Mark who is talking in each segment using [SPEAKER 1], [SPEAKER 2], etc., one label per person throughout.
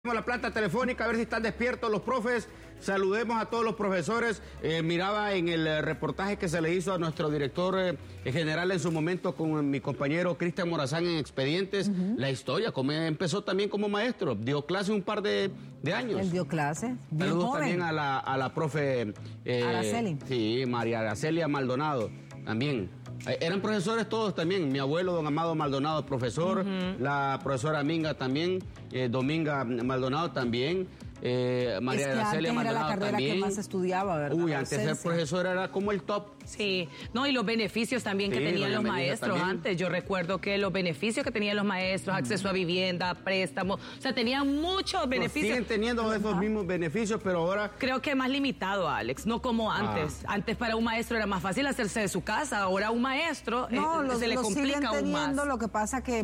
[SPEAKER 1] La planta telefónica, a ver si están despiertos los profes. Saludemos a todos los profesores. Miraba en el reportaje que se le hizo a nuestro director general en su momento con mi compañero Cristian Morazán en Expedientes, la historia, como empezó también como maestro, dio clase un par de años.
[SPEAKER 2] Él dio clase, bien
[SPEAKER 1] Saludos
[SPEAKER 2] joven.
[SPEAKER 1] también a la profe
[SPEAKER 2] Araceli.
[SPEAKER 1] Sí, María Aracelia Maldonado, también. Eran profesores todos también, mi abuelo don Amado Maldonado, profesor, la profesora Minga también, Dominga Maldonado también, María Aracelia Maldonado también.
[SPEAKER 2] Era la carrera que más estudiaba, ¿verdad?
[SPEAKER 1] Uy, antes ser profesor era como el top.
[SPEAKER 3] Sí, no, y los beneficios también que tenían los maestros antes. Yo recuerdo que los beneficios que tenían los maestros, acceso a vivienda, préstamos, o sea, tenían muchos beneficios.
[SPEAKER 1] Siguen teniendo esos mismos beneficios, pero ahora...
[SPEAKER 3] Creo que más limitado, Alex, no como antes. Antes para un maestro era más fácil hacerse de su casa, ahora un maestro se le complica aún más.
[SPEAKER 2] Lo que pasa que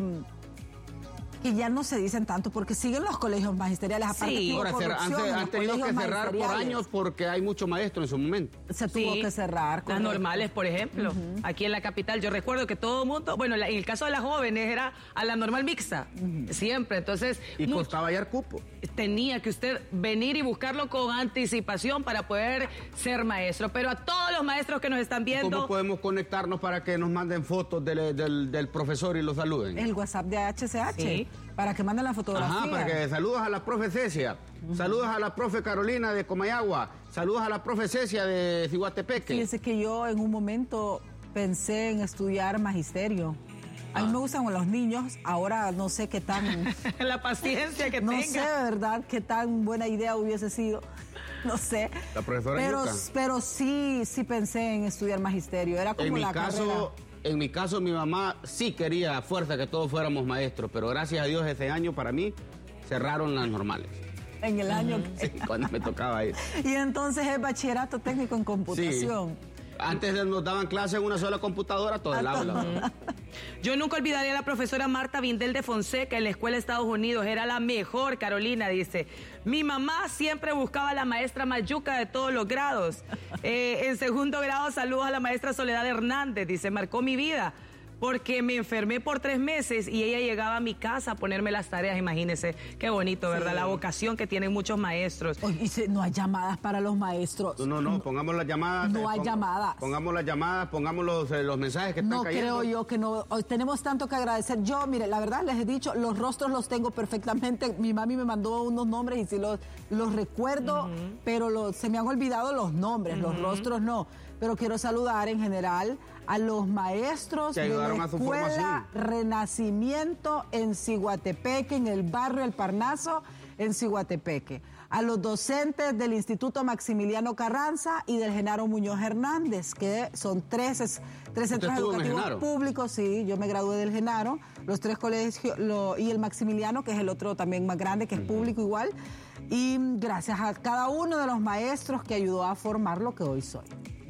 [SPEAKER 2] ya no se dicen tanto porque siguen los colegios magisteriales. Aparte,
[SPEAKER 3] sí,
[SPEAKER 1] ahora han tenido que cerrar por años porque hay mucho maestro en su momento.
[SPEAKER 2] Se tuvo que cerrar.
[SPEAKER 3] Las normales, por ejemplo. Aquí en la capital, yo recuerdo que todo el mundo, bueno, en el caso de las jóvenes era a la normal mixta, siempre. Entonces.
[SPEAKER 1] Y costaba hallar cupo.
[SPEAKER 3] Tenía que usted venir y buscarlo con anticipación para poder ser maestro. Pero a todos los maestros que nos están viendo.
[SPEAKER 1] ¿Cómo podemos conectarnos para que nos manden fotos del profesor y los saluden?
[SPEAKER 2] El WhatsApp de HCH. Sí. Para que manden la fotografía.
[SPEAKER 1] Ajá, para que saludos a la profe Cecia, saludos a la profe Carolina de Comayagua, saludos a la profe Cecia de Ciguatepeque.
[SPEAKER 2] Fíjese que yo en un momento pensé en estudiar magisterio. A mí me gustan los niños, ahora no sé qué tan...
[SPEAKER 3] La paciencia que tenga.
[SPEAKER 2] No sé, ¿verdad? Qué tan buena idea hubiese sido. No sé.
[SPEAKER 1] La profesora
[SPEAKER 2] pero sí pensé en estudiar magisterio. Era como la carrera.
[SPEAKER 1] En mi caso, mi mamá sí quería a fuerza que todos fuéramos maestros, pero gracias a Dios ese año para mí cerraron las normales.
[SPEAKER 2] En el año
[SPEAKER 1] sí, cuando me tocaba ir.
[SPEAKER 2] Y entonces es bachillerato técnico en computación.
[SPEAKER 1] Sí. Antes nos daban clases en una sola computadora todo el aula.
[SPEAKER 3] Yo nunca olvidaría a la profesora Marta Vindel de Fonseca en la escuela de Estados Unidos. Era la mejor, Carolina, dice. Mi mamá siempre buscaba a la maestra Mayuca de todos los grados. En segundo grado, saludos a la maestra Soledad Hernández. Dice, marcó mi vida porque me enfermé por 3 meses y ella llegaba a mi casa a ponerme las tareas. Imagínense, qué bonito, ¿verdad? Sí. La vocación que tienen muchos maestros.
[SPEAKER 2] Oye, no hay llamadas para los maestros.
[SPEAKER 1] No, pongamos las llamadas.
[SPEAKER 2] No hay llamadas.
[SPEAKER 1] Pongamos las llamadas, pongamos los mensajes que están cayendo.
[SPEAKER 2] No creo yo que no. Hoy tenemos tanto que agradecer. Yo, mire, la verdad les he dicho, los rostros los tengo perfectamente. Mi mami me mandó unos nombres y sí los recuerdo, pero se me han olvidado los nombres, los rostros no. Pero quiero saludar en general a los maestros de la Escuela Renacimiento en Ciguatepeque, en el barrio El Parnaso, en Ciguatepeque. A los docentes del Instituto Maximiliano Carranza y del Genaro Muñoz Hernández, que son tres centros educativos públicos. Sí, yo me gradué del Genaro, los 3 colegios y el Maximiliano, que es el otro también más grande, que es público igual. Y gracias a cada uno de los maestros que ayudó a formar lo que hoy soy.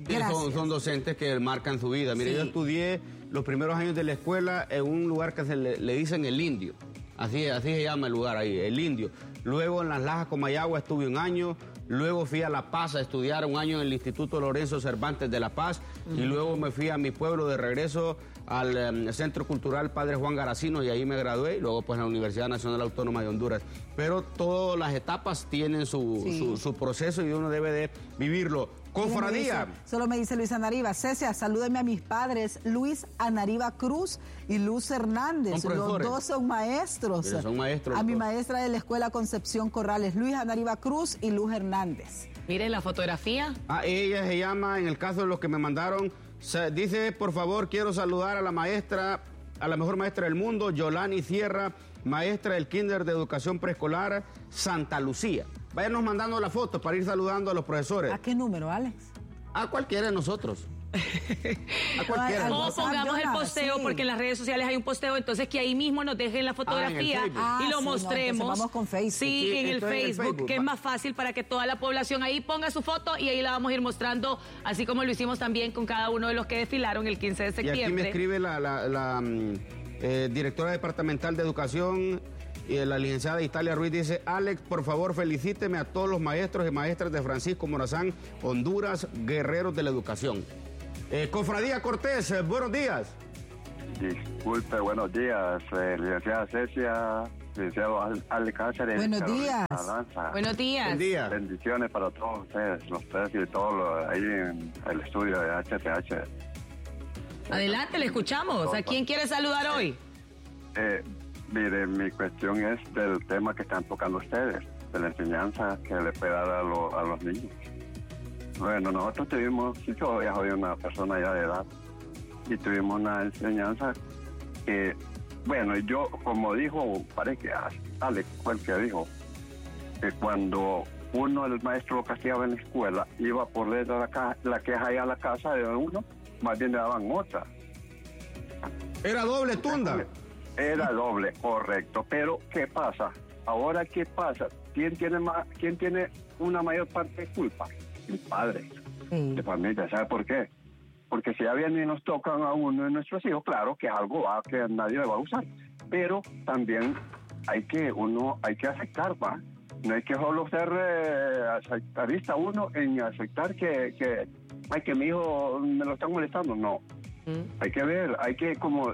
[SPEAKER 1] Son docentes que marcan su vida. Mire, yo estudié los primeros años de la escuela en un lugar que le dicen El Indio. Así se llama el lugar ahí, El Indio. Luego en Las Lajas, Comayagua, estuve 1 año. Luego fui a La Paz a estudiar 1 año en el Instituto Lorenzo Cervantes de La Paz. Y luego me fui a mi pueblo de regreso al Centro Cultural Padre Juan Garacino y ahí me gradué. Y luego pues en la Universidad Nacional Autónoma de Honduras. Pero todas las etapas tienen su proceso y uno debe de vivirlo. Cofradía.
[SPEAKER 2] Solo me dice Luis Anariba. Cecia, salúdeme a mis padres, Luis Anariba Cruz y Luz Hernández. Los 2 son maestros.
[SPEAKER 1] Mira, son maestros.
[SPEAKER 2] A mi maestra de la Escuela Concepción Corrales, Luis Anariba Cruz y Luz Hernández.
[SPEAKER 3] Mire la fotografía.
[SPEAKER 1] Ella se llama, en el caso de los que me mandaron, dice, por favor, quiero saludar a la maestra, a la mejor maestra del mundo, Yolani Sierra, maestra del Kinder de Educación Preescolar, Santa Lucía. Váyanos mandando la foto para ir saludando a los profesores.
[SPEAKER 2] ¿A qué número, Alex?
[SPEAKER 1] A cualquiera de nosotros. A cualquiera.
[SPEAKER 3] O pongamos el posteo, porque en las redes sociales hay un posteo, entonces que ahí mismo nos dejen la fotografía y lo mostremos.
[SPEAKER 2] No, vamos con Facebook.
[SPEAKER 3] Sí, en el Facebook, que es más fácil para que toda la población ahí ponga su foto y ahí la vamos a ir mostrando, así como lo hicimos también con cada uno de los que desfilaron el 15 de septiembre.
[SPEAKER 1] Y aquí me escribe la directora departamental de Educación, y la licenciada Italia Ruiz dice, Alex, por favor, felicíteme a todos los maestros y maestras de Francisco Morazán, Honduras, guerreros de la educación. Cofradía Cortés, buenos días.
[SPEAKER 4] Disculpe, buenos días, licenciada Cecia, licenciado Ale Cáceres.
[SPEAKER 2] Buenos días.
[SPEAKER 4] Aranza.
[SPEAKER 3] Buenos días.
[SPEAKER 1] Buen día.
[SPEAKER 4] Bendiciones para todos ustedes, los tres y todos ahí en el estudio de HCH.
[SPEAKER 3] Adelante, le escuchamos. ¿A quién quiere saludar hoy?
[SPEAKER 4] Mire, mi cuestión es del tema que están tocando ustedes, de la enseñanza que le puede dar a los niños. Bueno, nosotros tuvimos, yo ya soy una persona ya de edad, y tuvimos una enseñanza que, bueno, yo, como dijo, parece que Alex fue el que dijo, que cuando el maestro lo castigaba en la escuela, iba por leer la queja ahí a la casa de uno, más bien le daban otra.
[SPEAKER 1] Era doble tunda.
[SPEAKER 4] Era doble, correcto. Pero, ¿qué pasa? Ahora, ¿qué pasa? ¿Quién tiene una mayor parte de culpa? El padre de familia. ¿Sabe por qué? Porque si ya vienen y nos tocan a uno de nuestros hijos, claro que es algo que nadie le va a usar. Pero también hay que aceptar, ¿va? No hay que solo ser aceptarista uno en aceptar que mi hijo me lo están molestando. No. Hay que ver, hay que como...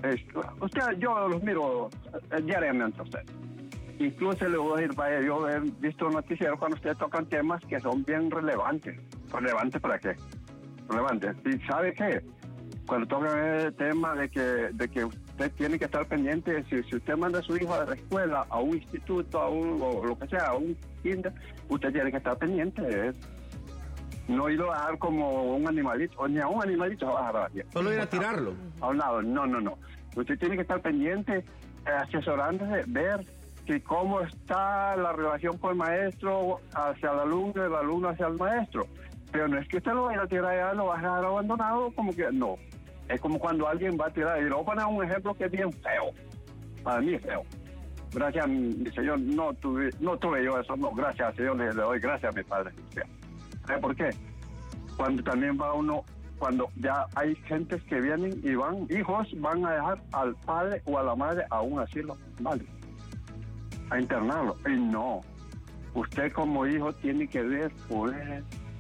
[SPEAKER 4] yo los miro diariamente a usted. Incluso le voy a decir, vaya, yo he visto noticieros cuando ustedes tocan temas que son bien relevantes. ¿Relevantes para qué? Relevantes. ¿Y sabe qué? Cuando tocan el tema de que usted tiene que estar pendiente, si usted manda a su hijo a la escuela, a un instituto, o lo que sea, a un kinder, usted tiene que estar pendiente. No ir a dejar como un animalito, o ni a un animalito va a dejar.
[SPEAKER 1] Solo ir a tirarlo.
[SPEAKER 4] A un lado, no. Usted tiene que estar pendiente, asesorándose, ver que cómo está la relación con el maestro hacia el alumno y el alumno hacia el maestro. Pero no es que usted lo vaya a tirar allá, lo va a dejar abandonado, como que no. Es como cuando alguien va a tirar, y le voy a poner un ejemplo que es bien feo. Para mí es feo. Gracias, mi Señor, no tuve yo eso, no, gracias, Señor, le doy gracias a mi Padre. ¿Sabe por qué? Cuando también va uno, cuando ya hay gentes que vienen y hijos van a dejar al padre o a la madre a un asilo, ¿vale? A internarlo. Y no, usted como hijo tiene que ver, poder.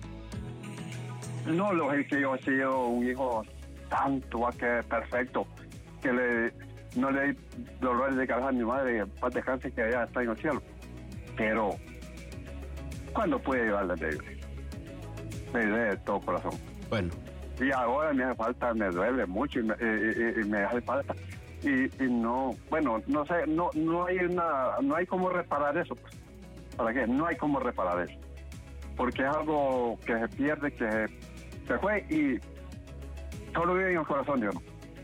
[SPEAKER 4] No lo es que yo he sido un hijo santo, que perfecto, que no le di dolores de cabeza a mi madre, para dejarse que ella está en el cielo. Pero, ¿cuándo puede llevarle de Dios? Me duele de todo corazón.
[SPEAKER 1] Bueno.
[SPEAKER 4] Y ahora me hace falta, me duele mucho y me hace falta. Y no, bueno, no sé, no hay cómo reparar eso, pues. ¿Para qué? No hay cómo reparar eso. Porque es algo que se pierde, que se fue y solo vive en el corazón de uno.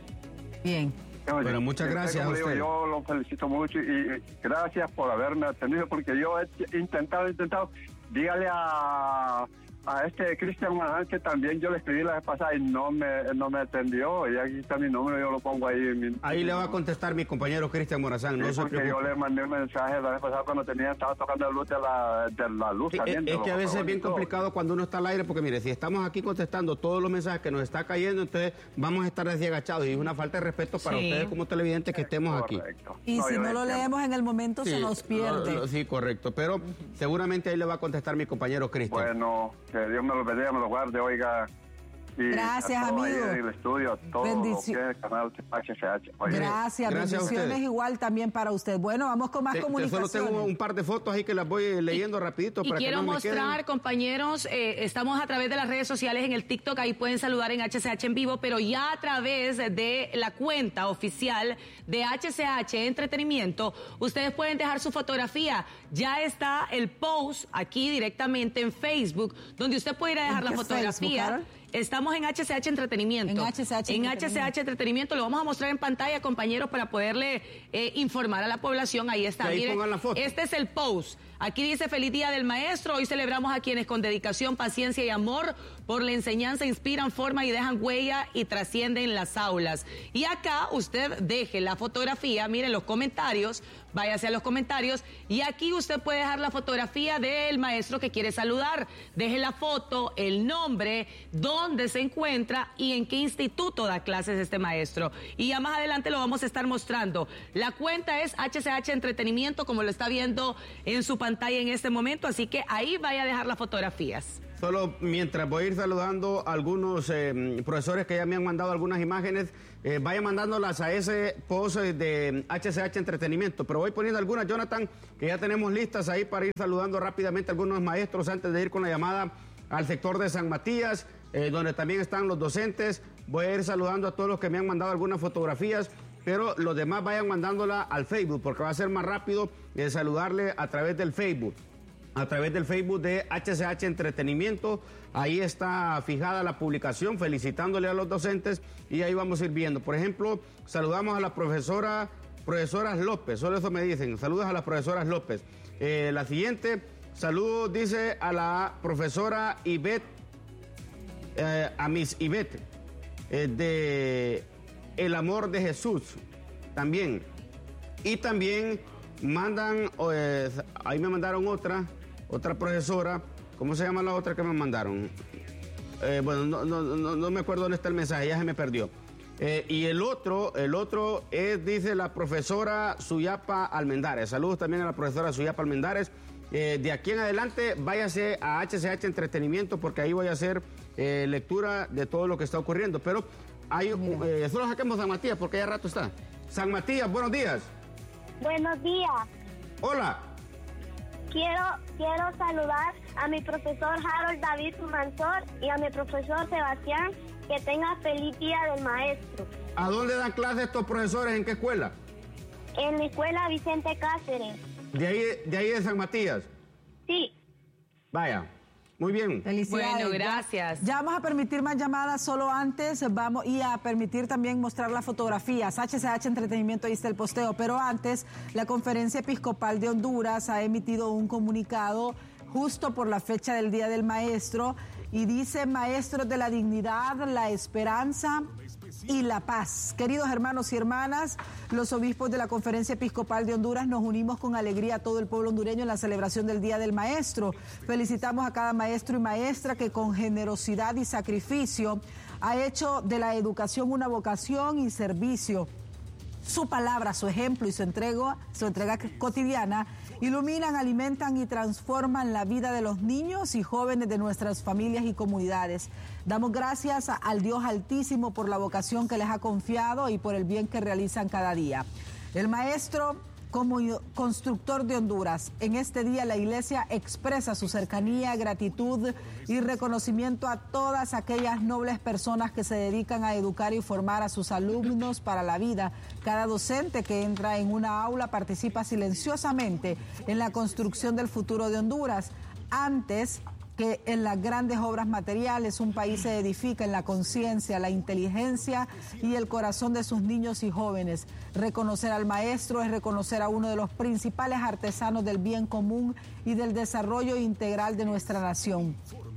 [SPEAKER 2] Bien.
[SPEAKER 1] Bueno, muchas gracias a usted.
[SPEAKER 4] Yo lo felicito mucho y gracias por haberme atendido, porque yo he intentado. Dígale a Cristian Morán, que también yo le escribí la vez pasada y no me atendió, y aquí está mi número, yo lo pongo ahí.
[SPEAKER 1] Ahí le va a contestar mi compañero Cristian Morazán, no se preocupe.
[SPEAKER 4] Yo le mandé un mensaje la vez pasada cuando estaba tocando la luz de la luz.
[SPEAKER 1] Es que a veces es bien complicado cuando uno está al aire, porque mire, si estamos aquí contestando todos los mensajes que nos está cayendo, entonces vamos a estar así agachados, y es una falta de respeto para ustedes como televidentes que estemos
[SPEAKER 4] correcto.
[SPEAKER 1] Aquí.
[SPEAKER 2] Y si no lo leemos en el momento, se nos pierde.
[SPEAKER 1] Sí, correcto, pero seguramente ahí le va a contestar mi compañero Cristian.
[SPEAKER 4] Bueno, que Dios me lo bendiga, me lo guarde, oiga. Y
[SPEAKER 2] gracias, amigo.
[SPEAKER 4] En el estudio, todo lo que es el canal HCH.
[SPEAKER 2] Gracias, bendiciones igual también para usted. Bueno, vamos con más comunicaciones.
[SPEAKER 1] Solo tengo un par de fotos ahí que las voy leyendo rapidito.
[SPEAKER 3] Y
[SPEAKER 1] para
[SPEAKER 3] quiero
[SPEAKER 1] que no
[SPEAKER 3] mostrar, compañeros, estamos a través de las redes sociales en el TikTok, ahí pueden saludar en HCH en vivo, pero ya a través de la cuenta oficial de HCH Entretenimiento, ustedes pueden dejar su fotografía. Ya está el post aquí directamente en Facebook, donde usted puede ir a dejar la fotografía.
[SPEAKER 2] Facebook,
[SPEAKER 3] estamos en HCH Entretenimiento. En HCH Entretenimiento lo vamos a mostrar en pantalla, compañeros, para poderle informar a la población. Ahí está.
[SPEAKER 1] Ahí
[SPEAKER 3] Mire,
[SPEAKER 1] pongan la foto.
[SPEAKER 3] este es el post. Aquí dice: feliz día del maestro. Hoy celebramos a quienes con dedicación, paciencia y amor por la enseñanza inspiran, forman y dejan huella y trascienden las aulas. Y acá usted deje la fotografía, miren los comentarios, váyase a los comentarios, y aquí usted puede dejar la fotografía del maestro que quiere saludar. Deje la foto, el nombre, dónde se encuentra y en qué instituto da clases este maestro. Y ya más adelante lo vamos a estar mostrando. La cuenta es HCH Entretenimiento, como lo está viendo en su pantalla en este momento, así que ahí vaya a dejar las fotografías.
[SPEAKER 1] Solo mientras voy a ir saludando a algunos profesores que ya me han mandado algunas imágenes, vayan mandándolas a ese post de HCH Entretenimiento. Pero voy poniendo algunas, Jonathan, que ya tenemos listas ahí para ir saludando rápidamente a algunos maestros antes de ir con la llamada al sector de San Matías, donde también están los docentes. Voy a ir saludando a todos los que me han mandado algunas fotografías, pero los demás vayan mandándola al Facebook, porque va a ser más rápido saludarle a través del Facebook. A través del Facebook de HCH Entretenimiento, ahí está fijada la publicación, felicitándole a los docentes y ahí vamos a ir viendo. Por ejemplo, saludamos a la profesoras López, solo eso me dicen, saludos a las profesoras López. La siguiente, saludos dice a la profesora Ivette, a Miss Ivette, de El Amor de Jesús, también. Y también mandan, ahí me mandaron otra profesora, ¿cómo se llama la otra que me mandaron? Bueno, no me acuerdo dónde está el mensaje, ya se me perdió. Y el otro es, dice la profesora Suyapa Almendares. Saludos también a la profesora Suyapa Almendares. De aquí en adelante, váyase a HCH Entretenimiento, porque ahí voy a hacer lectura de todo lo que está ocurriendo. Pero hay, solo saquemos San Matías, porque ya rato está. San Matías, buenos días.
[SPEAKER 5] Buenos días.
[SPEAKER 1] Hola.
[SPEAKER 5] Quiero saludar a mi profesor Harold David Mansor y a mi profesor Sebastián. Que tenga feliz día del maestro.
[SPEAKER 1] ¿A dónde dan clases estos profesores? ¿En qué escuela?
[SPEAKER 5] En la escuela Vicente Cáceres.
[SPEAKER 1] ¿De ahí de San Matías?
[SPEAKER 5] Sí.
[SPEAKER 1] Vaya, muy bien.
[SPEAKER 2] Felicidades.
[SPEAKER 3] Bueno, gracias.
[SPEAKER 2] Ya vamos a permitir más llamadas, solo antes vamos y a permitir también mostrar las fotografías. HCH Entretenimiento, ahí está el posteo, pero antes la Conferencia Episcopal de Honduras ha emitido un comunicado justo por la fecha del Día del Maestro y dice: maestros de la dignidad, la esperanza y la paz. Queridos hermanos y hermanas, los obispos de la Conferencia Episcopal de Honduras nos unimos con alegría a todo el pueblo hondureño en la celebración del Día del Maestro. Felicitamos a cada maestro y maestra que con generosidad y sacrificio ha hecho de la educación una vocación y servicio. Su palabra, su ejemplo y su entrega cotidiana iluminan, alimentan y transforman la vida de los niños y jóvenes de nuestras familias y comunidades. Damos gracias al Dios Altísimo por la vocación que les ha confiado y por el bien que realizan cada día. El maestro, como constructor de Honduras, en este día la Iglesia expresa su cercanía, gratitud y reconocimiento a todas aquellas nobles personas que se dedican a educar y formar a sus alumnos para la vida. Cada docente que entra en una aula participa silenciosamente en la construcción del futuro de Honduras. Antes que en las grandes obras materiales, un país se edifica en la conciencia, la inteligencia y el corazón de sus niños y jóvenes. Reconocer al maestro es reconocer a uno de los principales artesanos del bien común y del desarrollo integral de nuestra nación.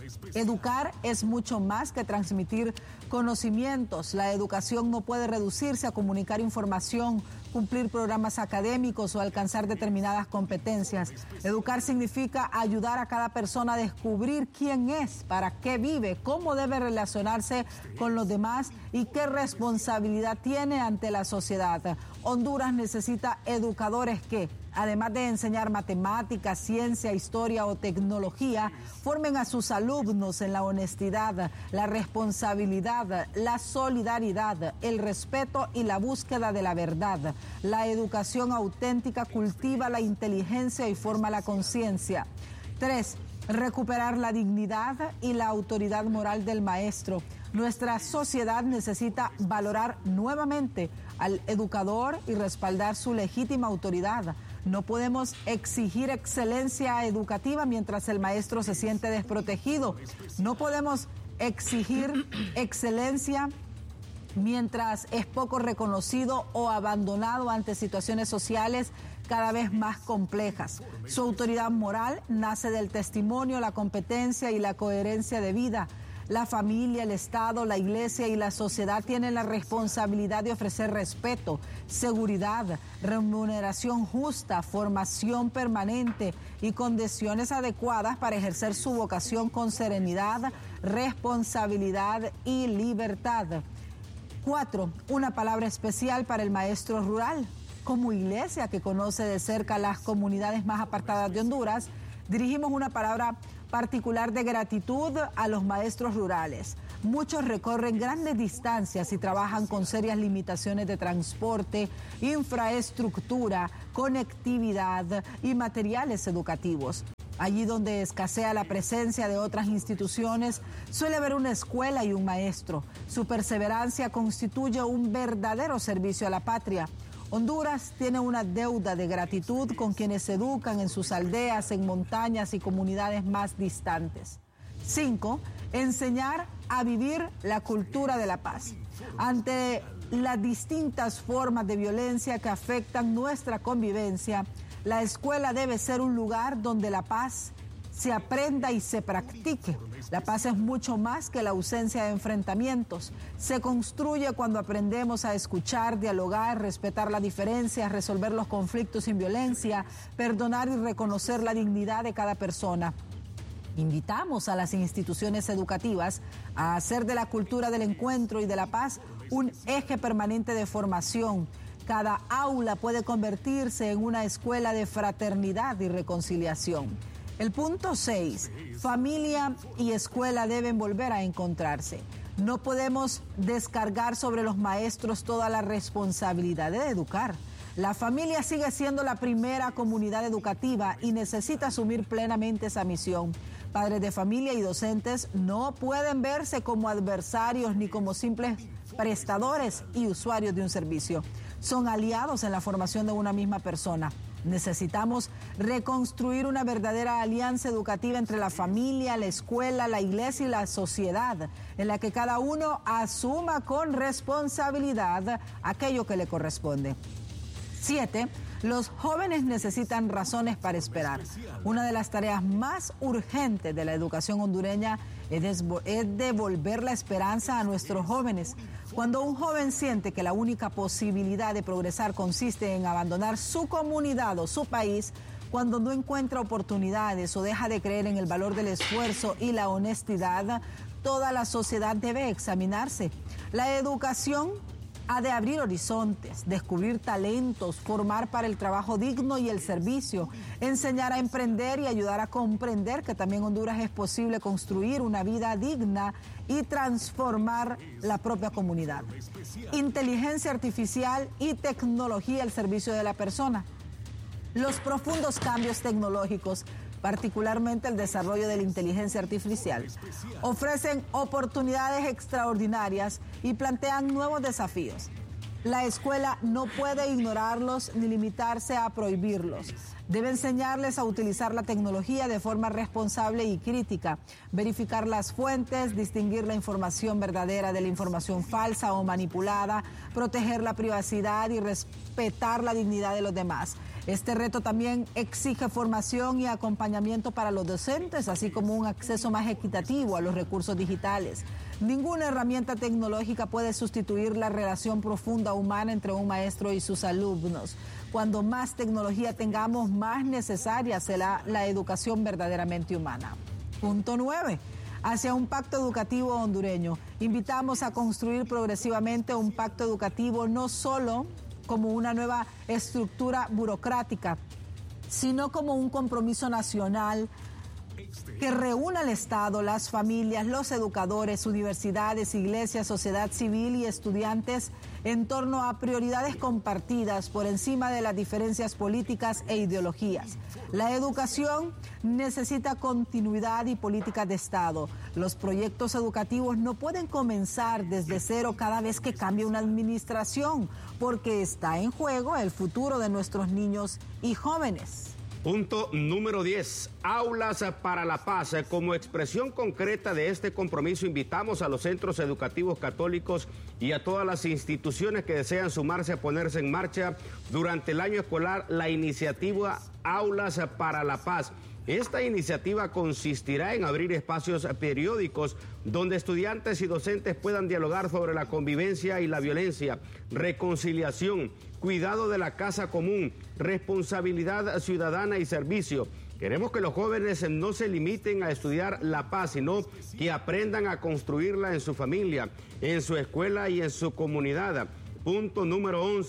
[SPEAKER 2] Educar es mucho más que transmitir conocimientos. La educación no puede reducirse a comunicar información, cumplir programas académicos o alcanzar determinadas competencias. Educar significa ayudar a cada persona a descubrir quién es, para qué vive, cómo debe relacionarse con los demás y qué responsabilidad tiene ante la sociedad. Honduras necesita educadores que, además de enseñar matemáticas, ciencia, historia o tecnología, formen a sus alumnos en la honestidad, la responsabilidad, la solidaridad, el respeto y la búsqueda de la verdad. La educación auténtica cultiva la inteligencia y forma la conciencia. 3. Recuperar la dignidad y la autoridad moral del maestro. Nuestra sociedad necesita valorar nuevamente al educador y respaldar su legítima autoridad. No podemos exigir excelencia educativa mientras el maestro se siente desprotegido. No podemos exigir excelencia mientras es poco reconocido o abandonado ante situaciones sociales cada vez más complejas. Su autoridad moral nace del testimonio, la competencia y la coherencia de vida. La familia, el Estado, la Iglesia y la sociedad tienen la responsabilidad de ofrecer respeto, seguridad, remuneración justa, formación permanente y condiciones adecuadas para ejercer su vocación con serenidad, responsabilidad y libertad. 4. Una palabra especial para el maestro rural. Como iglesia que conoce de cerca las comunidades más apartadas de Honduras, dirigimos una palabra particular de gratitud a los maestros rurales. Muchos recorren grandes distancias y trabajan con serias limitaciones de transporte, infraestructura, conectividad y materiales educativos. Allí donde escasea la presencia de otras instituciones, suele haber una escuela y un maestro. Su perseverancia constituye un verdadero servicio a la patria. Honduras tiene una deuda de gratitud con quienes se educan en sus aldeas, en montañas y comunidades más distantes. 5. Enseñar a vivir la cultura de la paz. Ante las distintas formas de violencia que afectan nuestra convivencia, la escuela debe ser un lugar donde la paz se aprenda y se practique. La paz es mucho más que la ausencia de enfrentamientos. Se construye cuando aprendemos a escuchar, dialogar, respetar las diferencias, resolver los conflictos sin violencia, perdonar y reconocer la dignidad de cada persona. Invitamos a las instituciones educativas a hacer de la cultura del encuentro y de la paz un eje permanente de formación. Cada aula puede convertirse en una escuela de fraternidad y reconciliación. El punto 6, familia y escuela deben volver a encontrarse. No podemos descargar sobre los maestros toda la responsabilidad de educar. La familia sigue siendo la primera comunidad educativa y necesita asumir plenamente esa misión. Padres de familia y docentes no pueden verse como adversarios ni como simples prestadores y usuarios de un servicio. Son aliados en la formación de una misma persona. Necesitamos reconstruir una verdadera alianza educativa entre la familia, la escuela, la iglesia y la sociedad, en la que cada uno asuma con responsabilidad aquello que le corresponde. 7. Los jóvenes necesitan razones para esperar. Una de las tareas más urgentes de la educación hondureña es devolver la esperanza a nuestros jóvenes. Cuando un joven siente que la única posibilidad de progresar consiste en abandonar su comunidad o su país, cuando no encuentra oportunidades o deja de creer en el valor del esfuerzo y la honestidad, toda la sociedad debe examinarse. La educación ha de abrir horizontes, descubrir talentos, formar para el trabajo digno y el servicio, enseñar a emprender y ayudar a comprender que también en Honduras es posible construir una vida digna y transformar la propia comunidad. Inteligencia artificial y tecnología al servicio de la persona. Los profundos cambios tecnológicos, particularmente el desarrollo de la inteligencia artificial, ofrecen oportunidades extraordinarias y plantean nuevos desafíos. La escuela no puede ignorarlos ni limitarse a prohibirlos. Debe enseñarles a utilizar la tecnología de forma responsable y crítica, verificar las fuentes, distinguir la información verdadera de la información falsa o manipulada, proteger la privacidad y respetar la dignidad de los demás. Este reto también exige formación y acompañamiento para los docentes, así como un acceso más equitativo a los recursos digitales. Ninguna herramienta tecnológica puede sustituir la relación profunda humana entre un maestro y sus alumnos. Cuando más tecnología tengamos, más necesaria será la educación verdaderamente humana. Punto 9. Hacia un pacto educativo hondureño. Invitamos a construir progresivamente un pacto educativo no solo como una nueva estructura burocrática, sino como un compromiso nacional que reúna al Estado, las familias, los educadores, universidades, iglesias, sociedad civil y estudiantes en torno a prioridades compartidas por encima de las diferencias políticas e ideologías. La educación necesita continuidad y políticas de Estado. Los proyectos educativos no pueden comenzar desde cero cada vez que cambie una administración, porque está en juego el futuro de nuestros niños y jóvenes.
[SPEAKER 1] Punto número 10, aulas para la paz. Como expresión concreta de este compromiso, invitamos a los centros educativos católicos y a todas las instituciones que desean sumarse a ponerse en marcha durante el año escolar la iniciativa Aulas para la Paz. Esta iniciativa consistirá en abrir espacios periódicos donde estudiantes y docentes puedan dialogar sobre la convivencia y la violencia, reconciliación, cuidado de la casa común, responsabilidad ciudadana y servicio. Queremos que los jóvenes no se limiten a estudiar la paz, sino que aprendan a construirla en su familia, en su escuela y en su comunidad. Punto número 11.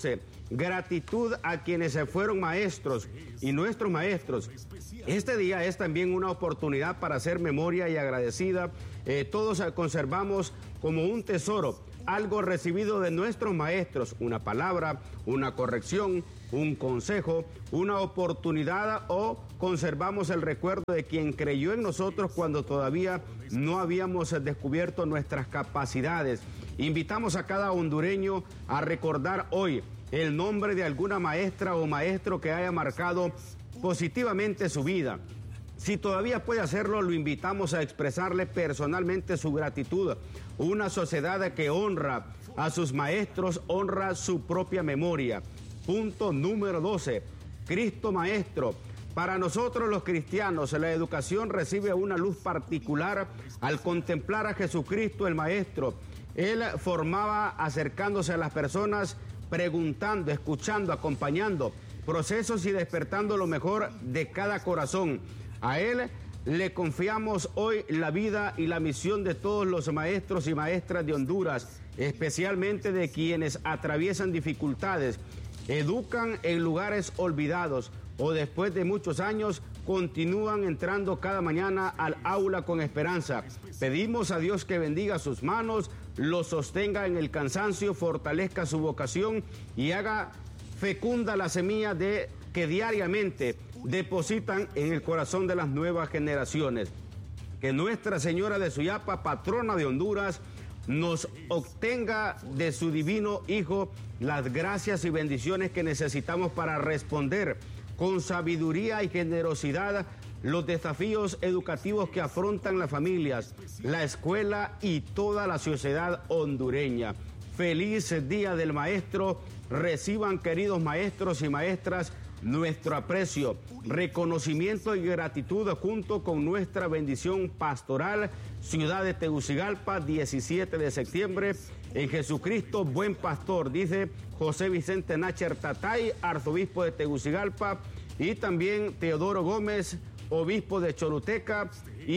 [SPEAKER 1] gratitud a quienes se fueron maestros y nuestros maestros. Este día es también una oportunidad para hacer memoria y agradecida. Todos conservamos como un tesoro algo recibido de nuestros maestros, una palabra, una corrección, un consejo, una oportunidad, o conservamos el recuerdo de quien creyó en nosotros cuando todavía no habíamos descubierto nuestras capacidades. Invitamos a cada hondureño a recordar hoy el nombre de alguna maestra o maestro que haya marcado positivamente su vida. Si todavía puede hacerlo, lo invitamos a expresarle personalmente su gratitud. Una sociedad que honra a sus maestros honra su propia memoria. Punto número 12. Cristo Maestro. Para nosotros los cristianos, la educación recibe una luz particular al contemplar a Jesucristo el Maestro. Él formaba acercándose a las personas, preguntando, escuchando, acompañando procesos y despertando lo mejor de cada corazón. A Él le confiamos hoy la vida y la misión de todos los maestros y maestras de Honduras, especialmente de quienes atraviesan dificultades, educan en lugares olvidados o después de muchos años continúan entrando cada mañana al aula con esperanza. Pedimos a Dios que bendiga sus manos, los sostenga en el cansancio, fortalezca su vocación y haga fecunda la semilla que diariamente depositan en el corazón de las nuevas generaciones. Que Nuestra Señora de Suyapa, patrona de Honduras, nos obtenga de su divino Hijo las gracias y bendiciones que necesitamos para responder con sabiduría y generosidad los desafíos educativos que afrontan las familias, la escuela y toda la sociedad hondureña. Feliz Día del Maestro. Reciban, queridos maestros y maestras, nuestro aprecio, reconocimiento y gratitud junto con nuestra bendición pastoral. Ciudad de Tegucigalpa, 17 de septiembre, en Jesucristo Buen Pastor, dice José Vicente Nácher Tatay, arzobispo de Tegucigalpa, y también Teodoro Gómez, obispo de Choluteca,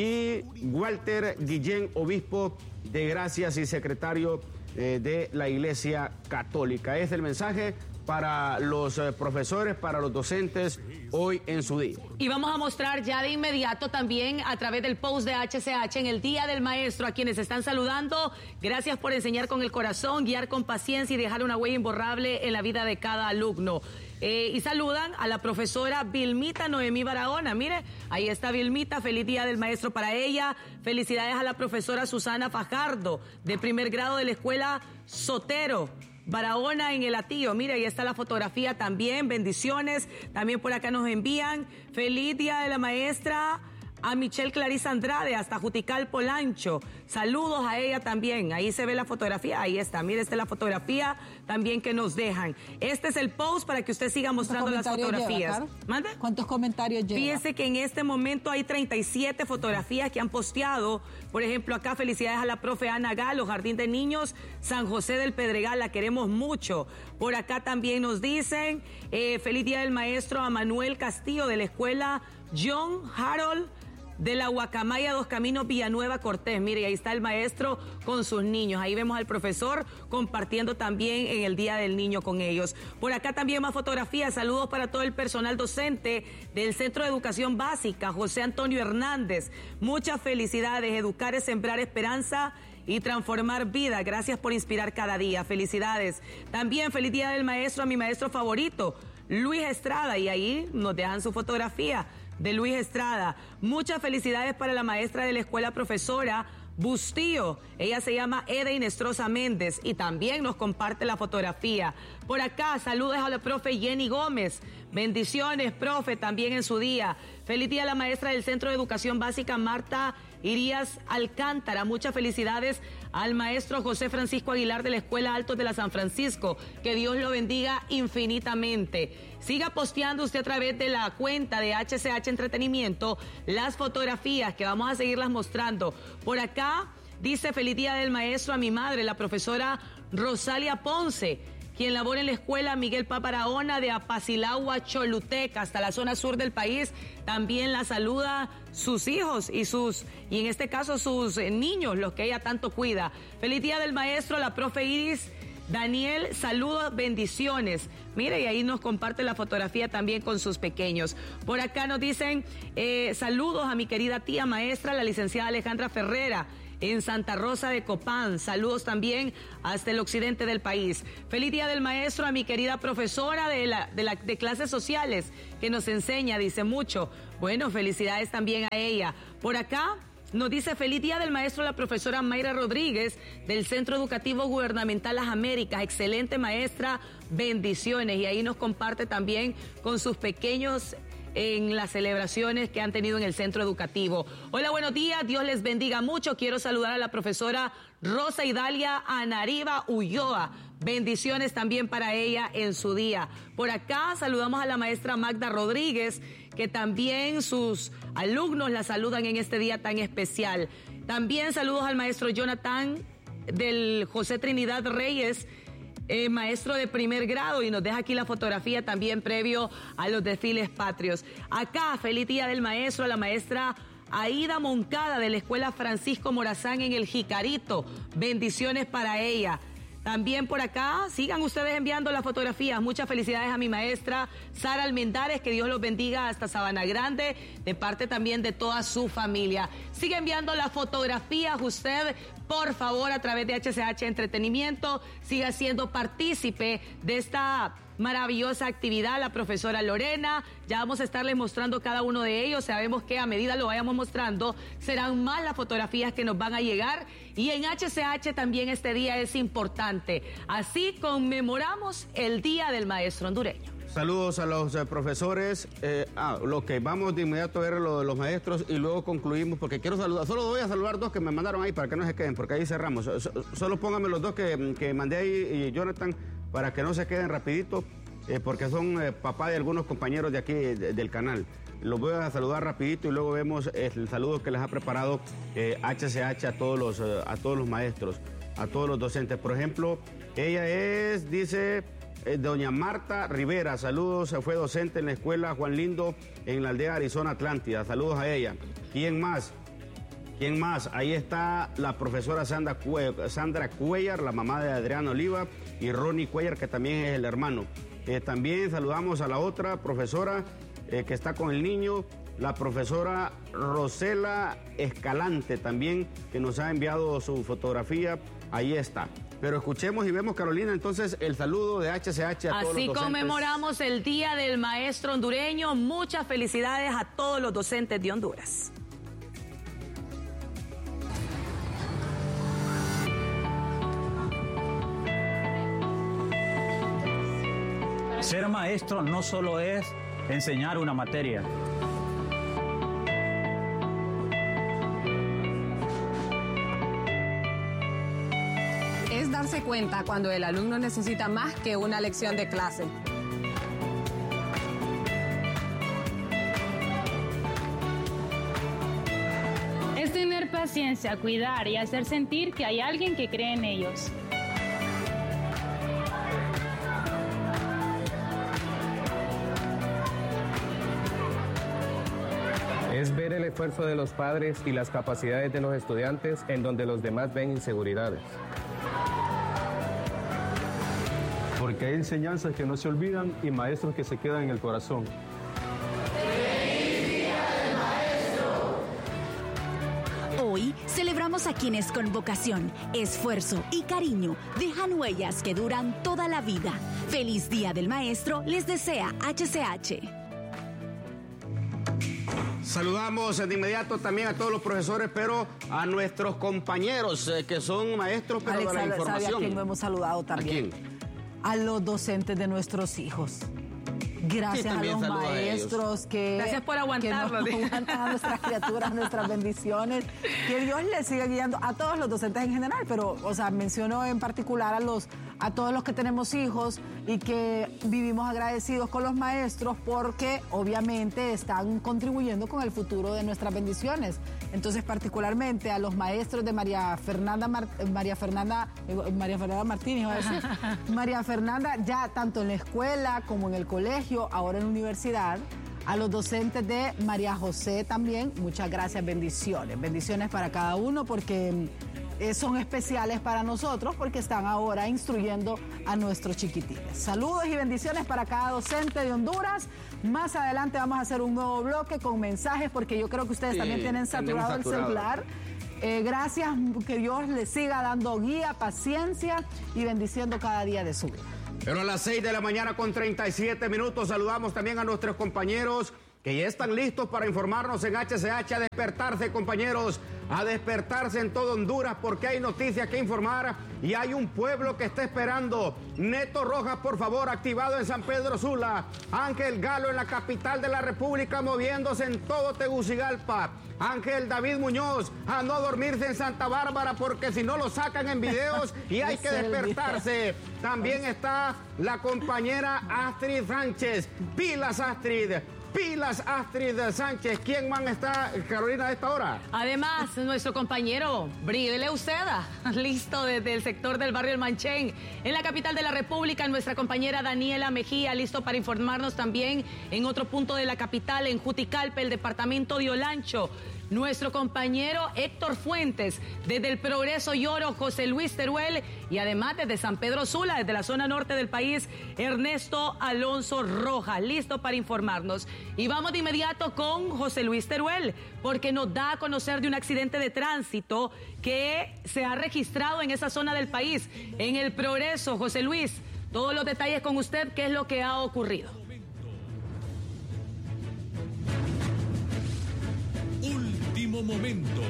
[SPEAKER 1] y Walter Guillén, obispo de Gracias y secretario de la Iglesia Católica. Es el mensaje para los profesores, para los docentes hoy en su día.
[SPEAKER 3] Y vamos a mostrar ya de inmediato también a través del post de HCH en el Día del Maestro a quienes están saludando. Gracias por enseñar con el corazón, guiar con paciencia y dejar una huella imborrable en la vida de cada alumno. Y saludan a la profesora Vilmita Noemí Barahona. Mire, ahí está Vilmita, feliz Día del Maestro para ella. Felicidades a la profesora Susana Fajardo, de primer grado de la escuela Sotero Barahona en el Atillo. Mire, ahí está la fotografía también, bendiciones. También por acá nos envían feliz Día de la Maestra a Michelle Clarisa Andrade, hasta Jutical Polancho. Saludos a ella también. Ahí se ve la fotografía. Ahí está. Mire, esta es la fotografía también que nos dejan. Este es el post para que usted siga mostrando las fotografías.
[SPEAKER 2] ¿Mande? ¿Cuántos comentarios lleva?
[SPEAKER 3] Fíjese que en este momento hay 37 fotografías que han posteado. Por ejemplo, acá felicidades a la profe Ana Galo, Jardín de Niños, San José del Pedregal, la queremos mucho. Por acá también nos dicen feliz Día del Maestro a Manuel Castillo de la escuela John Harold de la Guacamaya Dos Caminos, Villanueva Cortés. Mire, ahí está el maestro con sus niños. Ahí vemos al profesor compartiendo también en el Día del Niño con ellos. Por acá también más fotografías. Saludos para todo el personal docente del Centro de Educación Básica, José Antonio Hernández. Muchas felicidades. Educar es sembrar esperanza y transformar vida. Gracias por inspirar cada día. Felicidades. También feliz Día del Maestro a mi maestro favorito, Luis Estrada. Y ahí nos dejan su fotografía de Luis Estrada. Muchas felicidades para la maestra de la escuela, profesora Bustío. Ella se llama Eda Inestrosa Méndez y también nos comparte la fotografía. Por acá, saludos a la profe Jenny Gómez. Bendiciones, profe, también en su día. Feliz día a la maestra del Centro de Educación Básica, Marta Irías Alcántara. Muchas felicidades al maestro José Francisco Aguilar de la Escuela Altos de la San Francisco. Que Dios lo bendiga infinitamente. Siga posteando usted a través de la cuenta de HCH Entretenimiento las fotografías que vamos a seguirlas mostrando. Por acá dice feliz día del maestro a mi madre, la profesora Rosalia Ponce, quien labora en la escuela Miguel Paparahona de Apacilagua, Choluteca, hasta la zona sur del país. También la saluda sus hijos y en este caso sus niños, los que ella tanto cuida. Feliz día del maestro a la profe Iris Daniel, saludos, bendiciones. Mire, y ahí nos comparte la fotografía también con sus pequeños. Por acá nos dicen saludos a mi querida tía maestra, la licenciada Alejandra Ferrera, en Santa Rosa de Copán. Saludos también hasta el occidente del país. Feliz Día del Maestro a mi querida profesora de clases sociales, que nos enseña, dice mucho. Bueno, felicidades también a ella. Por acá nos dice feliz Día del Maestro la profesora Mayra Rodríguez del Centro Educativo Gubernamental Las Américas. Excelente maestra, bendiciones. Y ahí nos comparte también con sus pequeños en las celebraciones que han tenido en el centro educativo. Hola, buenos días, Dios les bendiga mucho. Quiero saludar a la profesora Rosa Idalia Anariba Ulloa. Bendiciones también para ella en su día. Por acá saludamos a la maestra Magda Rodríguez, que también sus alumnos la saludan en este día tan especial. También saludos al maestro Jonathan del José Trinidad Reyes, maestro de primer grado, y nos deja aquí la fotografía también previo a los desfiles patrios. Acá, feliz Día del Maestro a la maestra Aida Moncada de la Escuela Francisco Morazán en el Jicarito. Bendiciones para ella. También por acá, sigan ustedes enviando las fotografías. Muchas felicidades a mi maestra Sara Almendares, que Dios los bendiga hasta Sabana Grande, de parte también de toda su familia. Sigue enviando las fotografías usted, por favor, a través de HCH Entretenimiento. Siga siendo partícipe de esta maravillosa actividad, la profesora Lorena. Ya vamos a estarles mostrando cada uno de ellos. Sabemos que a medida lo vayamos mostrando, serán más las fotografías que nos van a llegar. Y en HCH también este día es importante. Así conmemoramos el Día del Maestro Hondureño.
[SPEAKER 1] Saludos a los profesores. Lo que vamos de inmediato a ver lo de los maestros y luego concluimos, porque quiero saludar. Solo voy a saludar dos que me mandaron ahí para que no se queden, porque ahí cerramos. Solo pónganme los dos que mandé ahí, Jonathan, para que no se queden rapidito, porque son papá de algunos compañeros de aquí del canal. Los voy a saludar rapidito y luego vemos el saludo que les ha preparado HCH a todos los maestros, a todos los docentes. Por ejemplo, ella dice doña Marta Rivera, saludos, fue docente en la escuela Juan Lindo en la aldea Arizona Atlántida, saludos a ella. ¿Quién más? Ahí está la profesora Sandra Cuellar, la mamá de Adriana Oliva, y Ronnie Cuellar, que también es el hermano. También saludamos a la otra profesora que está con el niño, la profesora Rosela Escalante también, que nos ha enviado su fotografía. Ahí está. Pero escuchemos y vemos, Carolina, entonces el saludo de HCH a todos los docentes.
[SPEAKER 3] Así conmemoramos el Día del Maestro Hondureño. Muchas felicidades a todos los docentes de Honduras.
[SPEAKER 6] Ser maestro no solo es enseñar una materia.
[SPEAKER 7] Es darse cuenta cuando el alumno necesita más que una lección de clase.
[SPEAKER 8] Es tener paciencia, cuidar y hacer sentir que hay alguien que cree en ellos.
[SPEAKER 9] Es ver el esfuerzo de los padres y las capacidades de los estudiantes en donde los demás ven inseguridades.
[SPEAKER 10] Porque hay enseñanzas que no se olvidan y maestros que se quedan en el corazón.
[SPEAKER 11] ¡Feliz Día del Maestro! Hoy celebramos a quienes con vocación, esfuerzo y cariño dejan huellas que duran toda la vida. ¡Feliz Día del Maestro! Les desea HCH.
[SPEAKER 1] Saludamos de inmediato también a todos los profesores, pero a nuestros compañeros que son maestros, pero
[SPEAKER 2] Alex,
[SPEAKER 1] de la información.
[SPEAKER 2] ¿sabe a quién no hemos saludado también?
[SPEAKER 1] ¿A quién?
[SPEAKER 2] A los docentes de nuestros hijos. Gracias a los maestros que...
[SPEAKER 3] Gracias por aguantarlo.
[SPEAKER 2] Que nos aguantan a nuestras criaturas, nuestras bendiciones. Que Dios les siga guiando a todos los docentes en general, pero, o sea, menciono en particular a todos los que tenemos hijos y que vivimos agradecidos con los maestros porque obviamente están contribuyendo con el futuro de nuestras bendiciones. Entonces, particularmente a los maestros de María Fernanda Martínez, iba a decir. María Fernanda, ya tanto en la escuela como en el colegio, ahora en la universidad. A los docentes de María José también, muchas gracias, bendiciones. Bendiciones para cada uno porque son especiales para nosotros porque están ahora instruyendo a nuestros chiquitines. Saludos y bendiciones para cada docente de Honduras. Más adelante vamos a hacer un nuevo bloque con mensajes porque yo creo que ustedes también tienen saturado el celular. Gracias, que Dios les siga dando guía, paciencia y bendiciendo cada día de su vida.
[SPEAKER 1] Pero a las 6 de la mañana con 37 minutos saludamos también a nuestros compañeros que ya están listos para informarnos en HCH. A despertarse, compañeros, a despertarse en todo Honduras porque hay noticias que informar y hay un pueblo que está esperando. Neto Rojas, por favor, activado en San Pedro Sula. Ángel Galo en la capital de la República, moviéndose en todo Tegucigalpa. Ángel David Muñoz, a no dormirse en Santa Bárbara porque si no lo sacan en videos y hay que despertarse. También está la compañera Astrid Sánchez. Pilas, Astrid. Pilas, Astrid Sánchez. ¿Quién más está, Carolina, a esta hora?
[SPEAKER 3] Además, nuestro compañero Brigel Uceda, listo desde el sector del barrio El Manchén. En la capital de la República, nuestra compañera Daniela Mejía, listo para informarnos también en otro punto de la capital, en Juticalpa, el departamento de Olancho. Nuestro compañero Héctor Fuentes, desde el Progreso y Oro, José Luis Teruel, y además desde San Pedro Sula, desde la zona norte del país, Ernesto Alonso Rojas, listo para informarnos. Y vamos de inmediato con José Luis Teruel, porque nos da a conocer de un accidente de tránsito que se ha registrado en esa zona del país, en el Progreso. José Luis, todos los detalles con usted, ¿qué es lo que ha ocurrido?
[SPEAKER 12] Último momento.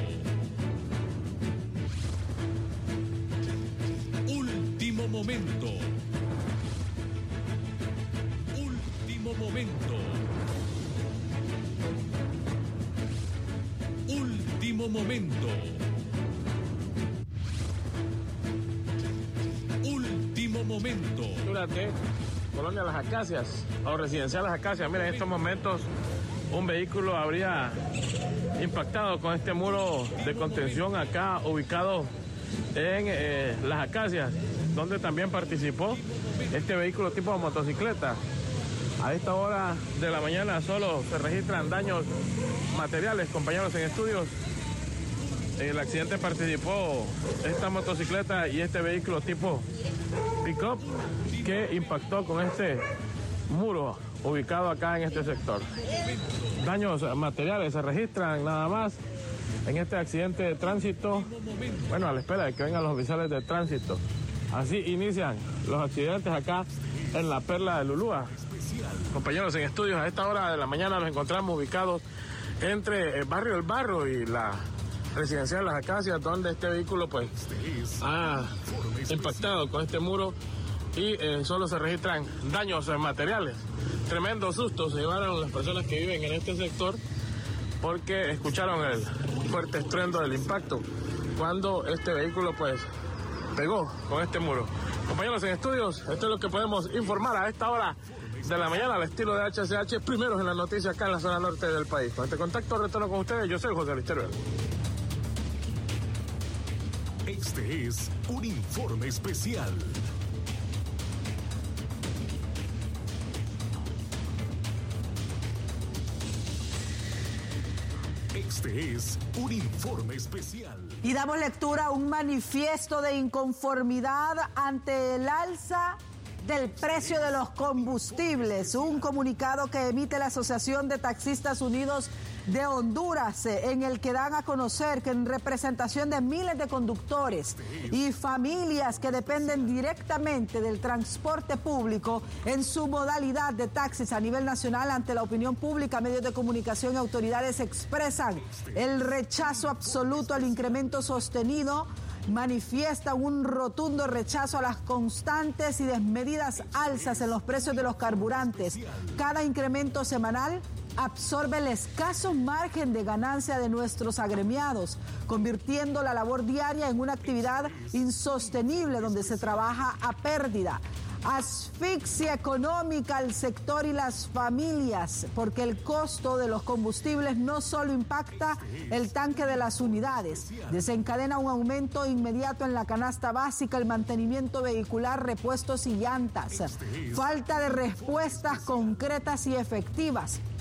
[SPEAKER 12] Último momento. Último momento. Último momento. Último momento.
[SPEAKER 13] Durante Colonia Las Acacias o Residencial Las Acacias. Mira, en estos momentos un vehículo habría impactado con este muro de contención acá ubicado en Las Acacias, donde también participó este vehículo tipo motocicleta. A esta hora de la mañana solo se registran daños materiales, compañeros en estudios. En el accidente participó esta motocicleta y este vehículo tipo pick-up que impactó con este muro ubicado acá en este sector. Daños materiales se registran nada más en este accidente de tránsito. Bueno, a la espera de que vengan los oficiales de tránsito. Así inician los accidentes acá en la Perla de Lulúa. Compañeros en estudios, a esta hora de la mañana nos encontramos ubicados entre el barrio El Barro y la Residencial Las Acacias, donde este vehículo pues ha impactado con este muro y solo se registran daños materiales. Tremendo susto se llevaron las personas que viven en este sector porque escucharon el fuerte estruendo del impacto cuando este vehículo pues pegó con este muro. Compañeros en estudios, esto es lo que podemos informar a esta hora de la mañana al estilo de HCH, primeros en las noticias acá en la zona norte del país. Con este contacto retorno con ustedes, yo soy José Luis Teruel.
[SPEAKER 12] Este es un informe especial. Este es un informe especial.
[SPEAKER 2] Y damos lectura a un manifiesto de inconformidad ante el alza del precio de los combustibles. Un comunicado que emite la Asociación de Taxistas Unidos de Honduras, en el que dan a conocer que en representación de miles de conductores y familias que dependen directamente del transporte público en su modalidad de taxis a nivel nacional, ante la opinión pública, medios de comunicación y autoridades expresan el rechazo absoluto al incremento sostenido. Manifiestan un rotundo rechazo a las constantes y desmedidas alzas en los precios de los carburantes. Cada incremento semanal absorbe el escaso margen de ganancia de nuestros agremiados, convirtiendo la labor diaria en una actividad insostenible donde se trabaja a pérdida. Asfixia económica al sector y las familias, porque el costo de los combustibles no solo impacta el tanque de las unidades, desencadena un aumento inmediato en la canasta básica, el mantenimiento vehicular, repuestos y llantas, falta de respuestas concretas y efectivas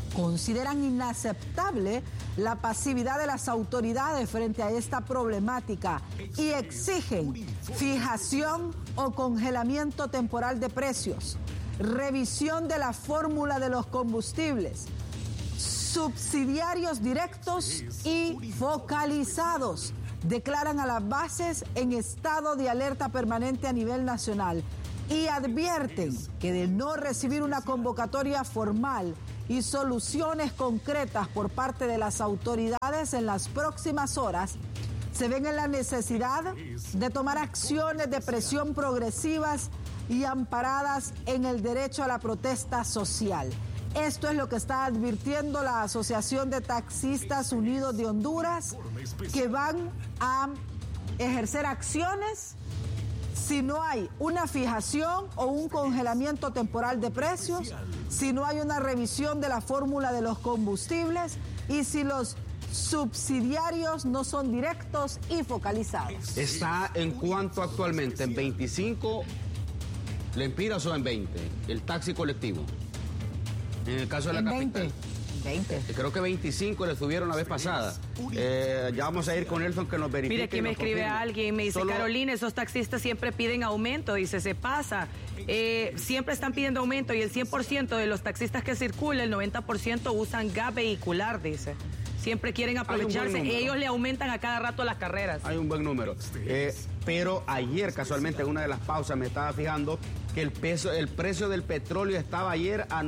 [SPEAKER 2] consideran inaceptable la pasividad de las autoridades frente a esta problemática y exigen fijación o congelamiento temporal de precios, revisión de la fórmula de los combustibles, subsidiarios directos y focalizados. Declaran a las bases en estado de alerta permanente a nivel nacional y advierten que de no recibir una convocatoria formal y soluciones concretas por parte de las autoridades en las próximas horas, se ven en la necesidad de tomar acciones de presión progresivas y amparadas en el derecho a la protesta social. Esto es lo que está advirtiendo la Asociación de Taxistas Unidos de Honduras, que van a ejercer acciones si no hay una fijación o un congelamiento temporal de precios, si no hay una revisión de la fórmula de los combustibles y si los subsidiarios no son directos y focalizados.
[SPEAKER 1] ¿Está en cuánto actualmente? ¿En 25 lempiras o en 20? El taxi colectivo. En el caso de la capital.
[SPEAKER 2] 20.
[SPEAKER 1] Creo que 25 le subieron la vez pasada. Ya vamos a ir con Nelson que nos verifique.
[SPEAKER 3] Mire, aquí me escribe alguien, me dice, Carolina, esos taxistas siempre piden aumento, dice, se pasa. Siempre están pidiendo aumento y el 100% de los taxistas que circulan, el 90% usan gas vehicular, dice. Siempre quieren aprovecharse. Ellos le aumentan a cada rato las carreras.
[SPEAKER 1] Hay un buen número. Pero ayer, casualmente, en una de las pausas me estaba fijando que el precio del petróleo estaba ayer a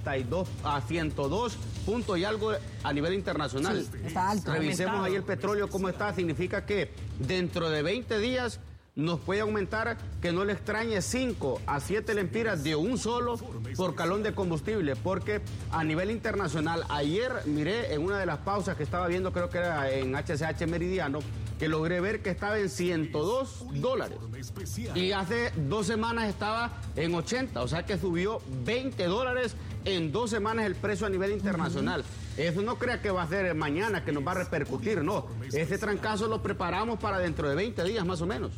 [SPEAKER 1] 102 puntos y algo a nivel internacional.
[SPEAKER 2] Sí, está alto.
[SPEAKER 1] Revisemos ahí el petróleo cómo está. Significa que dentro de 20 días nos puede aumentar, que no le extrañe, 5 a 7 lempiras de un solo por galón de combustible, porque a nivel internacional, ayer miré en una de las pausas que estaba viendo, creo que era en HCH Meridiano, que logré ver que estaba en $102. Y hace 2 semanas estaba en 80, o sea que subió $20 en 2 semanas el precio a nivel internacional. Eso no crea que va a ser mañana, que nos va a repercutir, no. Ese trancazo lo preparamos para dentro de 20 días más o menos.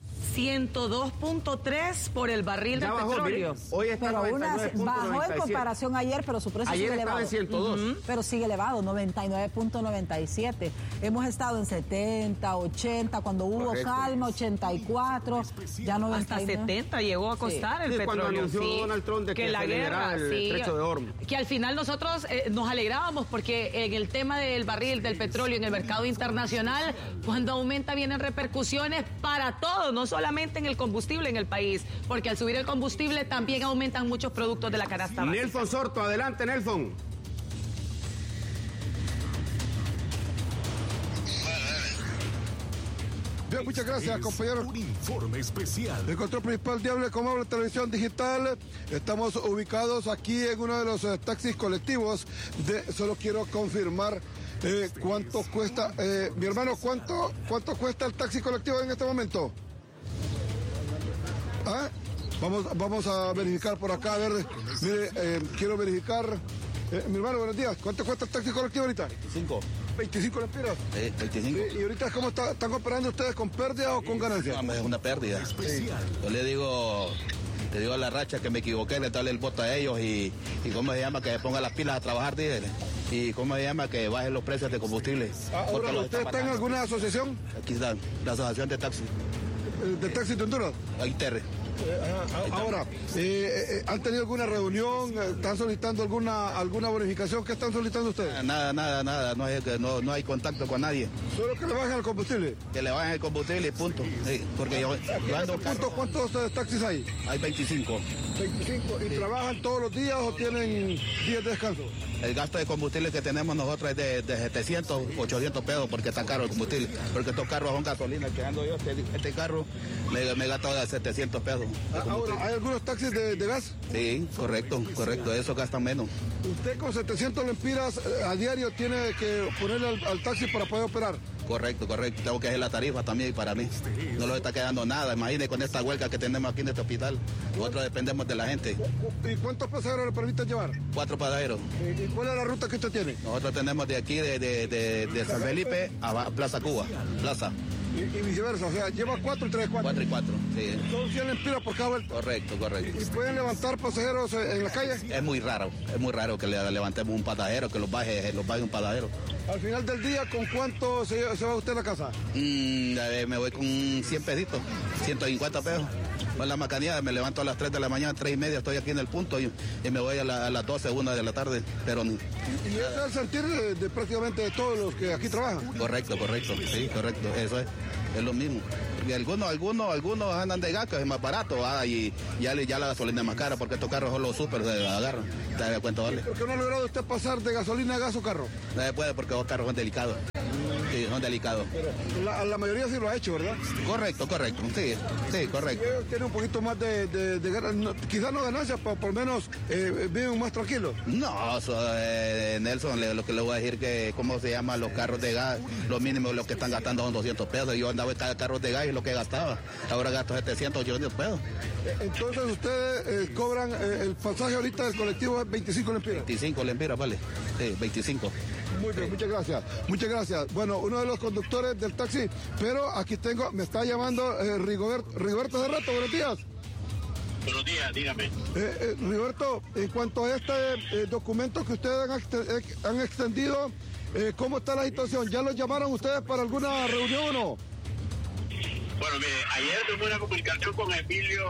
[SPEAKER 3] 102.3 por el barril de petróleo.
[SPEAKER 1] Hoy está
[SPEAKER 2] bajó en comparación a ayer, pero su precio sigue elevado.
[SPEAKER 1] Ayer estaba en 102.
[SPEAKER 2] Pero sigue elevado, 99.97. Hemos estado en 70, 80, cuando hubo calma, 84, ya 99.
[SPEAKER 3] Hasta 70 llegó a costar el petróleo.
[SPEAKER 1] Cuando anunció Donald Trump de que
[SPEAKER 3] la guerra,
[SPEAKER 1] el estrecho de Hormuz.
[SPEAKER 3] Que al final nosotros nos alegrábamos porque en el tema del barril del petróleo en el mercado internacional, cuando aumenta vienen repercusiones para todos, no solamente en el combustible en el país, porque al subir el combustible también aumentan muchos productos de la canasta básica.
[SPEAKER 1] Nelson Sorto, adelante, Nelson.
[SPEAKER 14] Bien, muchas gracias, compañeros.
[SPEAKER 12] Un informe especial.
[SPEAKER 14] El control principal de Hable Como Habla Televisión Digital. Estamos ubicados aquí en uno de los taxis colectivos. Solo quiero confirmar cuánto cuesta. Mi hermano, ¿cuánto cuesta el taxi colectivo en este momento? ¿Ah? Vamos a verificar por acá, a ver. Mire, quiero verificar. Mi hermano, buenos días. ¿Cuánto cuesta el taxi colectivo ahorita? 25 lempiras.
[SPEAKER 15] 25.
[SPEAKER 14] ¿Y ahorita cómo están operando ustedes, con pérdida o con ganancia?
[SPEAKER 15] No, es una pérdida. Yo le digo a la racha que me equivoqué, le darle el voto a ellos y ¿cómo se llama? Que se ponga las pilas a trabajar, dígale. Y ¿cómo se llama? Que bajen los precios de combustible.
[SPEAKER 14] Ahora, ¿usted está en alguna asociación?
[SPEAKER 15] Aquí está, la asociación de taxi.
[SPEAKER 14] ¿De taxi de Honduras?
[SPEAKER 15] Interre.
[SPEAKER 14] Ahora, ¿han tenido alguna reunión? ¿Están solicitando alguna bonificación? ¿Qué están solicitando ustedes?
[SPEAKER 15] Nada. No hay contacto con nadie.
[SPEAKER 14] ¿Solo que le bajen el combustible?
[SPEAKER 15] Que le bajen el combustible y punto. Sí, porque yo ando
[SPEAKER 14] ¿Cuántos taxis hay?
[SPEAKER 15] Hay 25.
[SPEAKER 14] 25. ¿Y trabajan todos los días o tienen días de descanso?
[SPEAKER 15] El gasto de combustible que tenemos nosotros es de 700, 800 pesos porque está caro el combustible. Porque estos carros son gasolina que ando yo. Este carro me gasto de 700 pesos.
[SPEAKER 14] Ahora, ¿hay algunos taxis de gas?
[SPEAKER 15] Sí, correcto. Eso gastan menos.
[SPEAKER 14] ¿Usted con 700 lempiras a diario tiene que ponerle al taxi para poder operar?
[SPEAKER 15] Correcto. Tengo que hacer la tarifa también para mí. No le está quedando nada. Imagínese con esta huelga que tenemos aquí en este hospital. Nosotros dependemos de la gente.
[SPEAKER 14] ¿Y cuántos pasajeros le permiten llevar?
[SPEAKER 15] 4 pasajeros.
[SPEAKER 14] ¿Y cuál es la ruta que usted tiene?
[SPEAKER 15] Nosotros tenemos de aquí, de San Felipe a Plaza Cuba.
[SPEAKER 14] Y viceversa, o sea, lleva 4 y trae 4.
[SPEAKER 15] 4 y 4, sí.
[SPEAKER 14] Son 100 lempiras por cada vuelta.
[SPEAKER 15] Correcto.
[SPEAKER 14] ¿Y pueden levantar pasajeros en la calle?
[SPEAKER 15] Es muy raro que le levantemos un pasajero, que los baje un pasajero.
[SPEAKER 14] Al final del día, ¿con cuánto se va usted a la casa?
[SPEAKER 15] Me voy con 100 pesitos, 150 pesos. Con la macanía me levanto a las 3 de la mañana, 3 y media, estoy aquí en el punto y me voy a las 12, 1 de la tarde. Pero
[SPEAKER 14] ¿Y ese es el sentir de prácticamente de todos los que aquí trabajan?
[SPEAKER 15] Correcto, sí, correcto, eso es lo mismo. Y algunos andan de gas, que es más barato, y ya la gasolina es más cara, porque estos carros son los súper se agarran. ¿Te das cuenta, vale?
[SPEAKER 14] ¿Por qué no ha logrado usted pasar de gasolina a gas o carro?
[SPEAKER 15] No se puede, porque los carros son delicados. Sí, son delicados.
[SPEAKER 14] Pero la mayoría sí lo ha hecho, ¿verdad?
[SPEAKER 15] Correcto, sí, correcto.
[SPEAKER 14] Tiene un poquito más de quizás no ganancias, pero por lo menos viven más tranquilos.
[SPEAKER 15] No, Nelson, lo que le voy a decir que, ¿cómo se llama? Los carros de gas, lo mínimo lo que están gastando son 200 pesos. Yo andaba en carros de gas y lo que gastaba. Ahora gasto 700, 800 pesos.
[SPEAKER 14] Entonces ustedes cobran el pasaje ahorita del colectivo es 25 lempiras.
[SPEAKER 15] 25 lempiras, vale. Sí, 25.
[SPEAKER 14] Muy bien, muchas gracias. Bueno, uno de los conductores del taxi, pero aquí me está llamando Rigoberto de Rato, buenos días.
[SPEAKER 16] Buenos días, dígame.
[SPEAKER 14] Rigoberto, en cuanto a este documento que ustedes han extendido, ¿cómo está la situación? ¿Ya los llamaron ustedes para alguna reunión o no?
[SPEAKER 16] Bueno, mire, ayer tuve una comunicación con Emilio,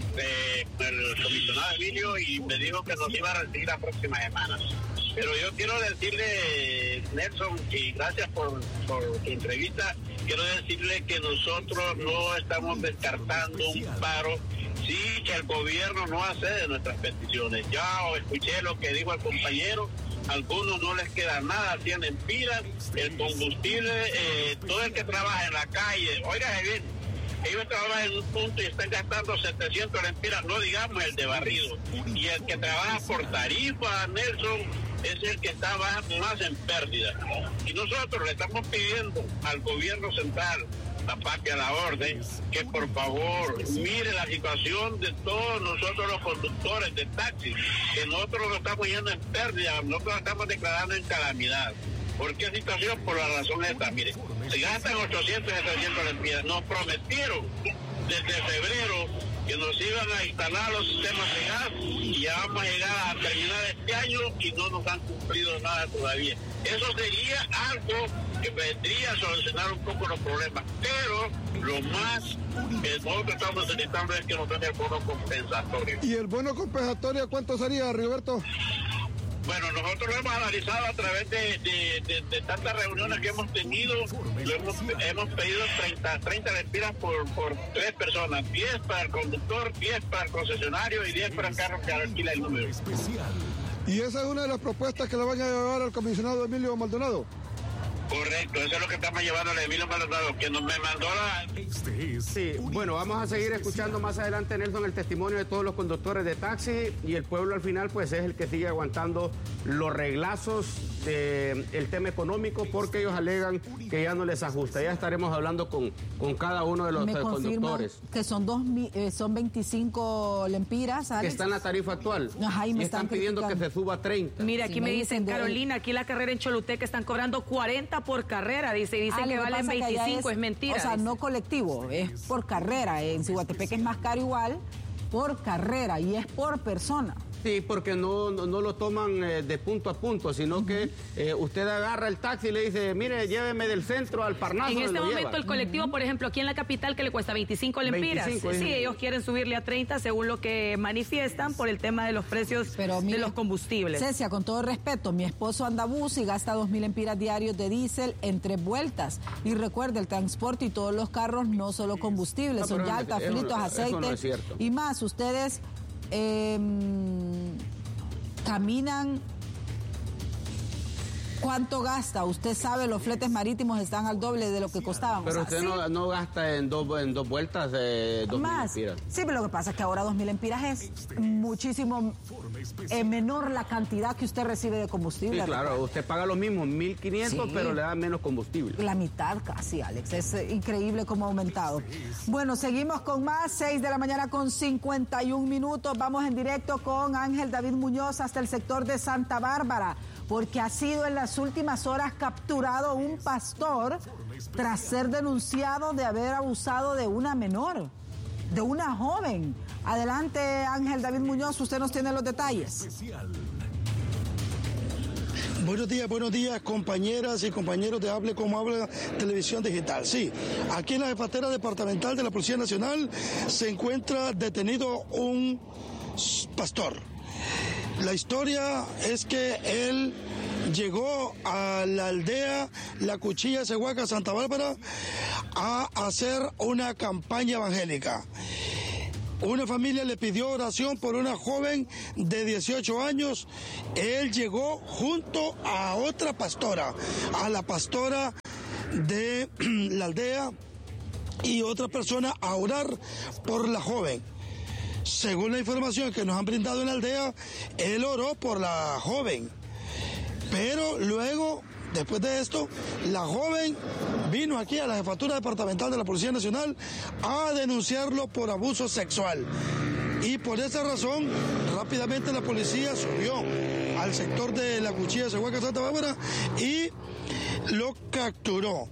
[SPEAKER 16] el comisionado Emilio, y me dijo que nos iba a recibir la próxima semana. Pero yo quiero decirle, Nelson, y gracias por tu entrevista, quiero decirle que nosotros no estamos descartando un paro, sí que el gobierno no accede a nuestras peticiones. Ya escuché lo que dijo el compañero, algunos no les queda nada, tienen pilas, el combustible, todo el que trabaja en la calle, óigase bien, ellos trabajan en un punto y están gastando 700 lempiras, no digamos el de barrido. Y el que trabaja por tarifa, Nelson, es el que está más en pérdida. Y nosotros le estamos pidiendo al gobierno central, la patria a la orden, que por favor mire la situación de todos nosotros los conductores de taxi, que nosotros lo estamos yendo en pérdida, nosotros estamos declarando en calamidad. ¿Por qué situación? Por la razón esta, mire, se gastan 800 y 700 lempiras. Nos prometieron desde febrero que nos iban a instalar los sistemas de gas y ya vamos a llegar a terminar este año y no nos han cumplido nada todavía. Eso sería algo que vendría a solucionar un poco los problemas, pero lo más que nosotros estamos necesitando es que nos den el bono compensatorio.
[SPEAKER 14] ¿Y el bono compensatorio cuánto sería, Rigoberto?
[SPEAKER 16] Bueno, nosotros lo hemos analizado a través de tantas reuniones que hemos tenido. Hemos pedido 30 lempiras por 3 personas. 10 para el conductor, 10 para el concesionario y 10 para el carro que alquila el número.
[SPEAKER 14] ¿Y esa es una de las propuestas que le van a llevar al comisionado Emilio Maldonado?
[SPEAKER 16] Correcto, eso es lo que estamos llevando a Emilio Maldonado, que nos me mandó la...
[SPEAKER 1] Sí, bueno, vamos a seguir escuchando más adelante, Nelson, el testimonio de todos los conductores de taxi, y el pueblo al final pues es el que sigue aguantando los reglazos del tema económico, porque ellos alegan que ya no les ajusta. Ya estaremos hablando con cada uno de los conductores.
[SPEAKER 2] Que son 25 lempiras, Alex.
[SPEAKER 1] Que está en la tarifa actual.
[SPEAKER 2] Ajá, y me
[SPEAKER 1] están pidiendo que se suba a 30.
[SPEAKER 3] Mira, aquí me dicen, Carolina, aquí la carrera en Choluteca están cobrando 40 por carrera, dicen que valen 25, es mentira.
[SPEAKER 2] O sea, no colectivo, es por carrera. En Ciguatepeque es más caro igual por carrera y es por persona.
[SPEAKER 1] Sí, porque no lo toman de punto a punto, sino que usted agarra el taxi y le dice, mire, lléveme del centro al Parnaso.
[SPEAKER 3] En este momento el colectivo, por ejemplo, aquí en la capital, que le cuesta 25 lempiras. 25, sí, ellos quieren subirle a 30 según lo que manifiestan por el tema de los precios de los combustibles.
[SPEAKER 2] Cecia, con todo respeto, mi esposo anda bus y gasta 2.000 lempiras diarios de diésel en 3 vueltas. Y recuerde, el transporte y todos los carros no solo combustibles, son llantas, fritos, aceite
[SPEAKER 1] no es
[SPEAKER 2] y más. Ustedes caminan. ¿Cuánto gasta? Usted sabe, los fletes marítimos están al doble de lo que costaban.
[SPEAKER 1] Pero usted no gasta en dos vueltas 2.000
[SPEAKER 2] más
[SPEAKER 1] lempiras.
[SPEAKER 2] Sí, pero lo que pasa es que ahora 2.000 lempiras es muchísimo menor la cantidad que usted recibe de combustible.
[SPEAKER 1] Sí, claro, usted paga lo mismo, 1.500, sí, pero le da menos combustible.
[SPEAKER 2] La mitad casi, Alex. Es increíble cómo ha aumentado. Bueno, seguimos con más, 6 de la mañana con 51 minutos. Vamos en directo con Ángel David Muñoz hasta el sector de Santa Bárbara. porque ha sido en las últimas horas capturado un pastor tras ser denunciado de haber abusado de una menor, de una joven. Adelante, Ángel David Muñoz, usted nos tiene los detalles.
[SPEAKER 17] Buenos días, compañeras y compañeros de Hable Como Habla Televisión Digital. Sí, aquí en la jefatera departamental de la Policía Nacional se encuentra detenido un pastor. La historia es que él llegó a la aldea La Cuchilla, Cehuaca, Santa Bárbara, a hacer una campaña evangélica. Una familia le pidió oración por una joven de 18 años. Él llegó junto a otra pastora, a la pastora de la aldea y otra persona a orar por la joven. Según la información que nos han brindado en la aldea, él oró por la joven. Pero luego, después de esto, la joven vino aquí a la jefatura departamental de la Policía Nacional a denunciarlo por abuso sexual. Y por esa razón, rápidamente la policía subió al sector de La Cuchilla, Cehuaca, Santa Bárbara, y lo capturó.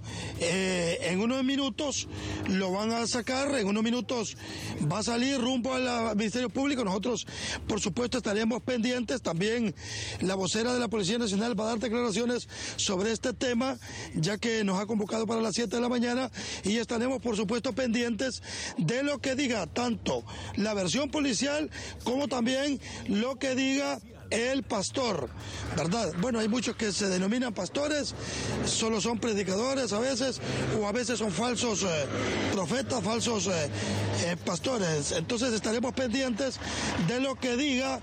[SPEAKER 17] En unos minutos lo van a sacar, en unos minutos va a salir rumbo al Ministerio Público. Nosotros, por supuesto, estaremos pendientes. También la vocera de la Policía Nacional va a dar declaraciones sobre este tema, ya que nos ha convocado para las 7 de la mañana, y estaremos, por supuesto, pendientes de lo que diga tanto la versión policial como también lo que diga el pastor, ¿verdad? Bueno, hay muchos que se denominan pastores, solo son predicadores a veces, o a veces son falsos profetas, falsos pastores. Entonces estaremos pendientes de lo que diga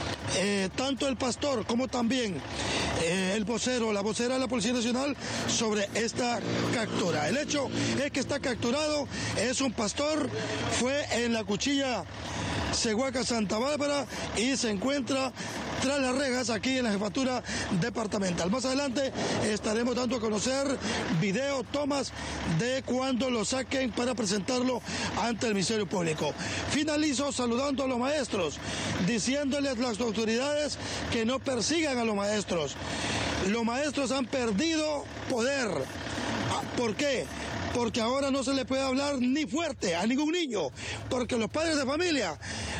[SPEAKER 17] tanto el pastor como también el vocero, la vocera de la Policía Nacional sobre esta captura. El hecho es que está capturado, es un pastor, fue en La Cuchilla, Cehuaca, Santa Bárbara, y se encuentra tras las rejas aquí en la jefatura departamental. Más adelante estaremos dando a conocer video, tomas de cuando lo saquen para presentarlo ante el Ministerio Público. Finalizo saludando a los maestros, diciéndoles a las autoridades que no persigan a los maestros. Los maestros han perdido poder. ¿Por qué? Porque ahora no se le puede hablar ni fuerte a ningún niño, porque los padres de familia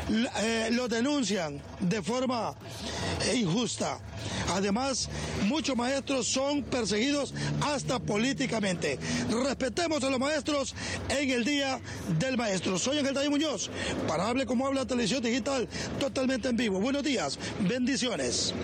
[SPEAKER 17] lo denuncian de forma injusta. Además, muchos maestros son perseguidos hasta políticamente. Respetemos a los maestros en el Día del Maestro. Soy Ángel David Muñoz, para Hable Como Habla Televisión Digital, totalmente en vivo. Buenos días, bendiciones.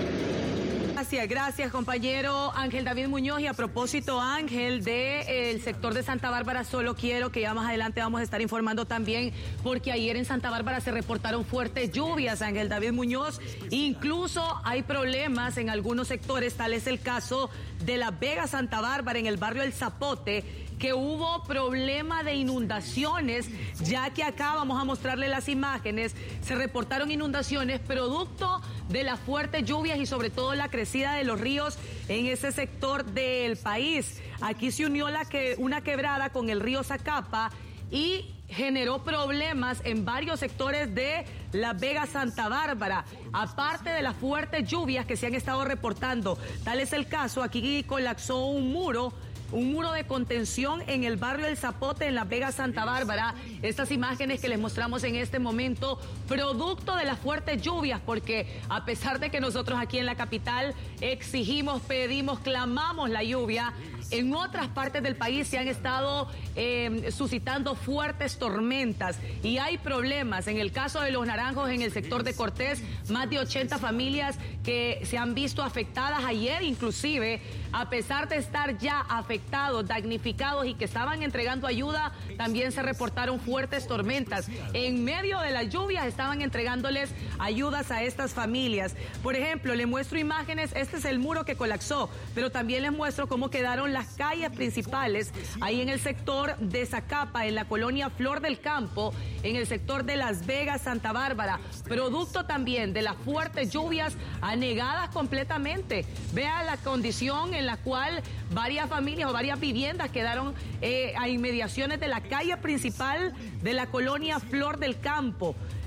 [SPEAKER 3] Gracias, compañero Ángel David Muñoz. Y a propósito, Ángel, del sector de Santa Bárbara, solo quiero que ya más adelante vamos a estar informando también, porque ayer en Santa Bárbara se reportaron fuertes lluvias, Ángel David Muñoz. Incluso hay problemas en algunos sectores, tal es el caso de La Vega, Santa Bárbara, en el barrio El Zapote, que hubo problema de inundaciones, ya que acá vamos a mostrarle las imágenes. Se reportaron inundaciones producto de las fuertes lluvias y sobre todo la crecida de los ríos en ese sector del país. Aquí se unió una quebrada con el río Zacapa y generó problemas en varios sectores de La Vega, Santa Bárbara, aparte de las fuertes lluvias que se han estado reportando. Tal es el caso, aquí colapsó un muro de contención en el barrio El Zapote, en La Vega, Santa Bárbara. Estas imágenes que les mostramos en este momento, producto de las fuertes lluvias, porque a pesar de que nosotros aquí en la capital exigimos, pedimos, clamamos la lluvia, en otras partes del país se han estado suscitando fuertes tormentas y hay problemas. En el caso de Los Naranjos, en el sector de Cortés, más de 80 familias que se han visto afectadas ayer, inclusive, a pesar de estar ya afectados, damnificados y que estaban entregando ayuda, también se reportaron fuertes tormentas. En medio de las lluvias estaban entregándoles ayudas a estas familias. Por ejemplo, les muestro imágenes, este es el muro que colapsó, pero también les muestro cómo quedaron las calles principales ahí en el sector de Zacapa, en la colonia Flor del Campo, en el sector de Las Vegas, Santa Bárbara, producto también de las fuertes lluvias anegadas completamente. Vea la condición en la cual varias familias o varias viviendas quedaron a inmediaciones de la calle principal de la colonia Flor del Campo.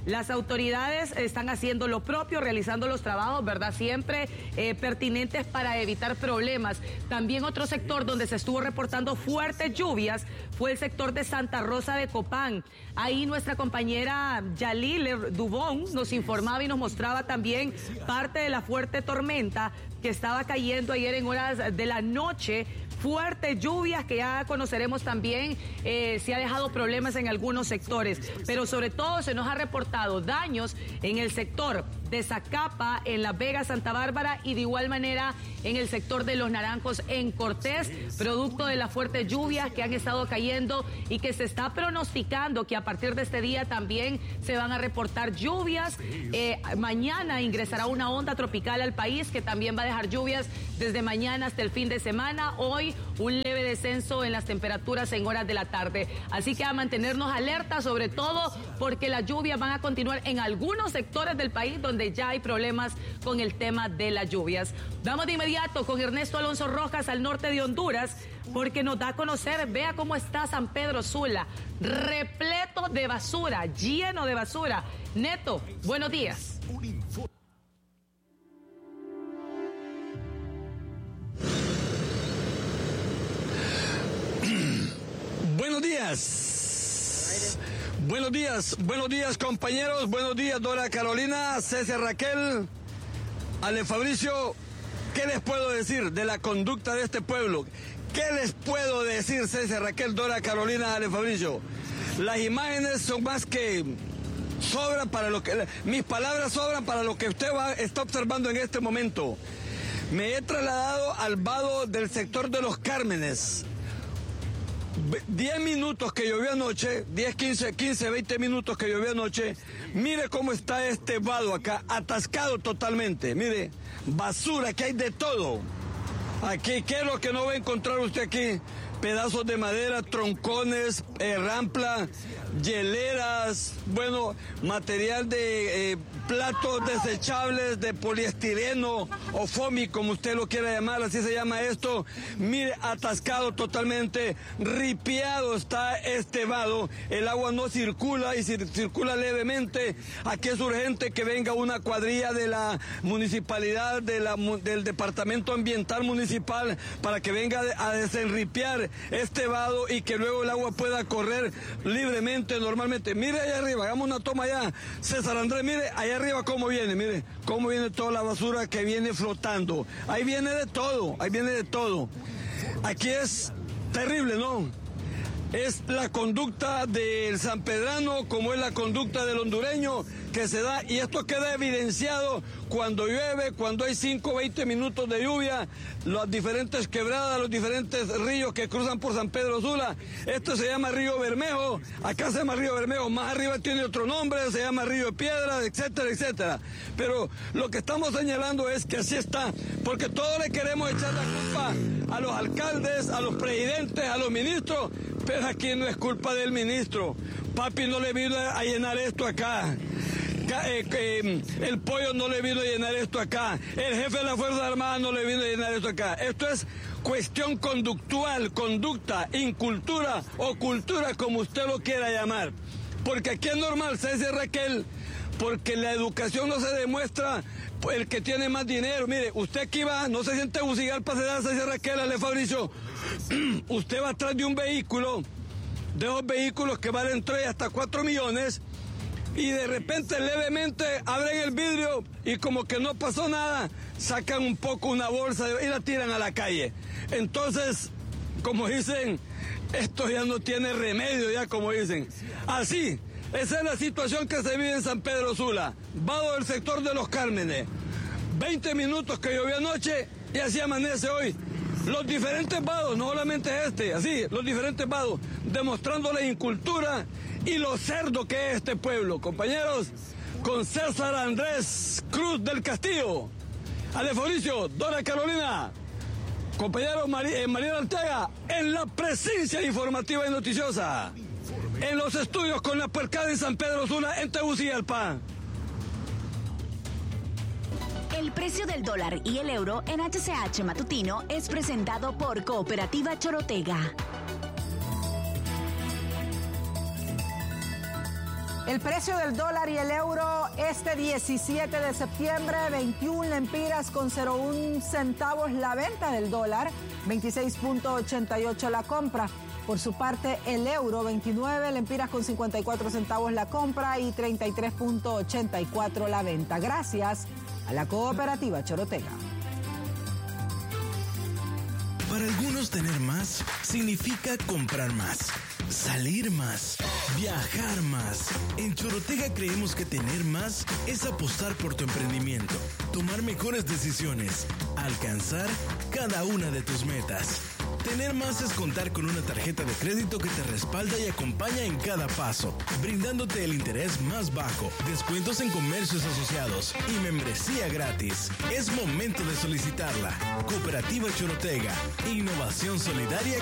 [SPEAKER 3] Las autoridades están haciendo lo propio, realizando los trabajos, ¿verdad? Siempre pertinentes para evitar problemas. También otro sector donde se estuvo reportando fuertes lluvias fue el sector de Santa Rosa de Copán. Ahí nuestra compañera Yalil Dubón nos informaba y nos mostraba también parte de la fuerte tormenta que estaba cayendo ayer en horas de la noche. Fuertes lluvias que ya conoceremos también, se ha dejado problemas en algunos sectores, pero sobre todo se nos ha reportado daños en el sector de Zacapa, en La Vega, Santa Bárbara y de igual manera en el sector de Los Naranjos en Cortés, producto de las fuertes lluvias que han estado cayendo y que se está pronosticando que a partir de este día también se van a reportar lluvias. Mañana ingresará una onda tropical al país que también va a dejar lluvias desde mañana hasta el fin de semana. Hoy un leve descenso en las temperaturas en horas de la tarde. Así que a mantenernos alertas, sobre todo porque las lluvias van a continuar en algunos sectores del país donde ya hay problemas con el tema de las lluvias. Vamos de inmediato con Ernesto Alonso Rojas al norte de Honduras porque nos da a conocer, vea cómo está San Pedro Sula, repleto de basura, lleno de basura. Neto, buenos días.
[SPEAKER 18] Buenos días. Buenos días compañeros, buenos días Dora Carolina, César Raquel, Ale Fabricio. ¿Qué les puedo decir de la conducta de este pueblo? ¿Qué les puedo decir, César Raquel, Dora Carolina, Ale Fabricio? Las imágenes son más que sobran para lo que... Mis palabras sobran para lo que usted está observando en este momento. Me he trasladado al vado del sector de Los Cármenes. 10 minutos que llovió anoche, 10, 15, 20 minutos que llovió anoche. Mire cómo está este vado acá, atascado totalmente. Mire, basura, que hay de todo. Aquí, ¿qué es lo que no va a encontrar usted aquí? Pedazos de madera, troncones, rampla, hieleras, bueno, material de platos desechables de poliestireno o foamy, como usted lo quiera llamar, así se llama esto. Mire, atascado totalmente, ripiado está este vado, el agua no circula y circula levemente. Aquí es urgente que venga una cuadrilla de la municipalidad, del departamento ambiental municipal, para que venga a desenripiar este vado y que luego el agua pueda correr libremente, normalmente. Mire allá arriba, hagamos una toma allá, César Andrés, mire allá arriba cómo viene, mire cómo viene toda la basura que viene flotando. Ahí viene de todo, ahí viene de todo. Aquí es terrible, ¿no? Es la conducta del sanpedrano como es la conducta del hondureño que se da, y esto queda evidenciado cuando llueve, cuando hay 5 o 20 minutos de lluvia, las diferentes quebradas, los diferentes ríos que cruzan por San Pedro Sula. Esto se llama Río Bermejo, acá se llama Río Bermejo, más arriba tiene otro nombre, se llama Río de Piedra, etcétera, etcétera. Pero lo que estamos señalando es que así está, porque todos le queremos echar la culpa a los alcaldes, a los presidentes, a los ministros, pero aquí no es culpa del ministro. Papi no le vino a llenar esto acá. El pollo no le vino a llenar esto acá. El jefe de la Fuerza Armada no le vino a llenar esto acá. Esto es cuestión conductual, conducta, incultura o cultura, como usted lo quiera llamar. Porque aquí es normal, César Raquel, porque la educación no se demuestra el que tiene más dinero. Mire, usted aquí va, no se siente Tegucigalpa, se da César Raquel, Ale Fabricio. Usted va atrás de un vehículo, de esos vehículos que valen 3 hasta 4 millones, y de repente levemente abren el vidrio y como que no pasó nada, sacan un poco una bolsa y la tiran a la calle. Entonces, como dicen, esto ya no tiene remedio, ya como dicen. Así, esa es la situación que se vive en San Pedro Sula, vado del sector de Los Cármenes. 20 minutos que llovió anoche y así amanece hoy. Los diferentes vados, no solamente este, así, los diferentes vados, demostrando la incultura y lo cerdo que es este pueblo. Compañeros, con César Andrés Cruz del Castillo, Ale Fabricio, Dora Carolina, compañero Mariela Ortega, en la presencia informativa y noticiosa, en los estudios con la Percada en San Pedro Sula, en Tegucigalpa.
[SPEAKER 11] El precio del dólar y el euro en HCH Matutino es presentado por Cooperativa Chorotega.
[SPEAKER 2] El precio del dólar y el euro este 17 de septiembre, 21 lempiras con 01 centavos la venta del dólar, 26.88 la compra. Por su parte, el euro, 29 lempiras con 54 centavos la compra y 33.84 la venta. Gracias a la Cooperativa Chorotega.
[SPEAKER 19] Para algunos tener más significa comprar más, salir más, viajar más. En Chorotega creemos que tener más es apostar por tu emprendimiento, tomar mejores decisiones, alcanzar cada una de tus metas. Tener más es contar con una tarjeta de crédito que te respalda y acompaña en cada paso, brindándote el interés más bajo, descuentos en comercios asociados y membresía gratis. Es momento de solicitarla. Cooperativa Chorotega, innovación solidaria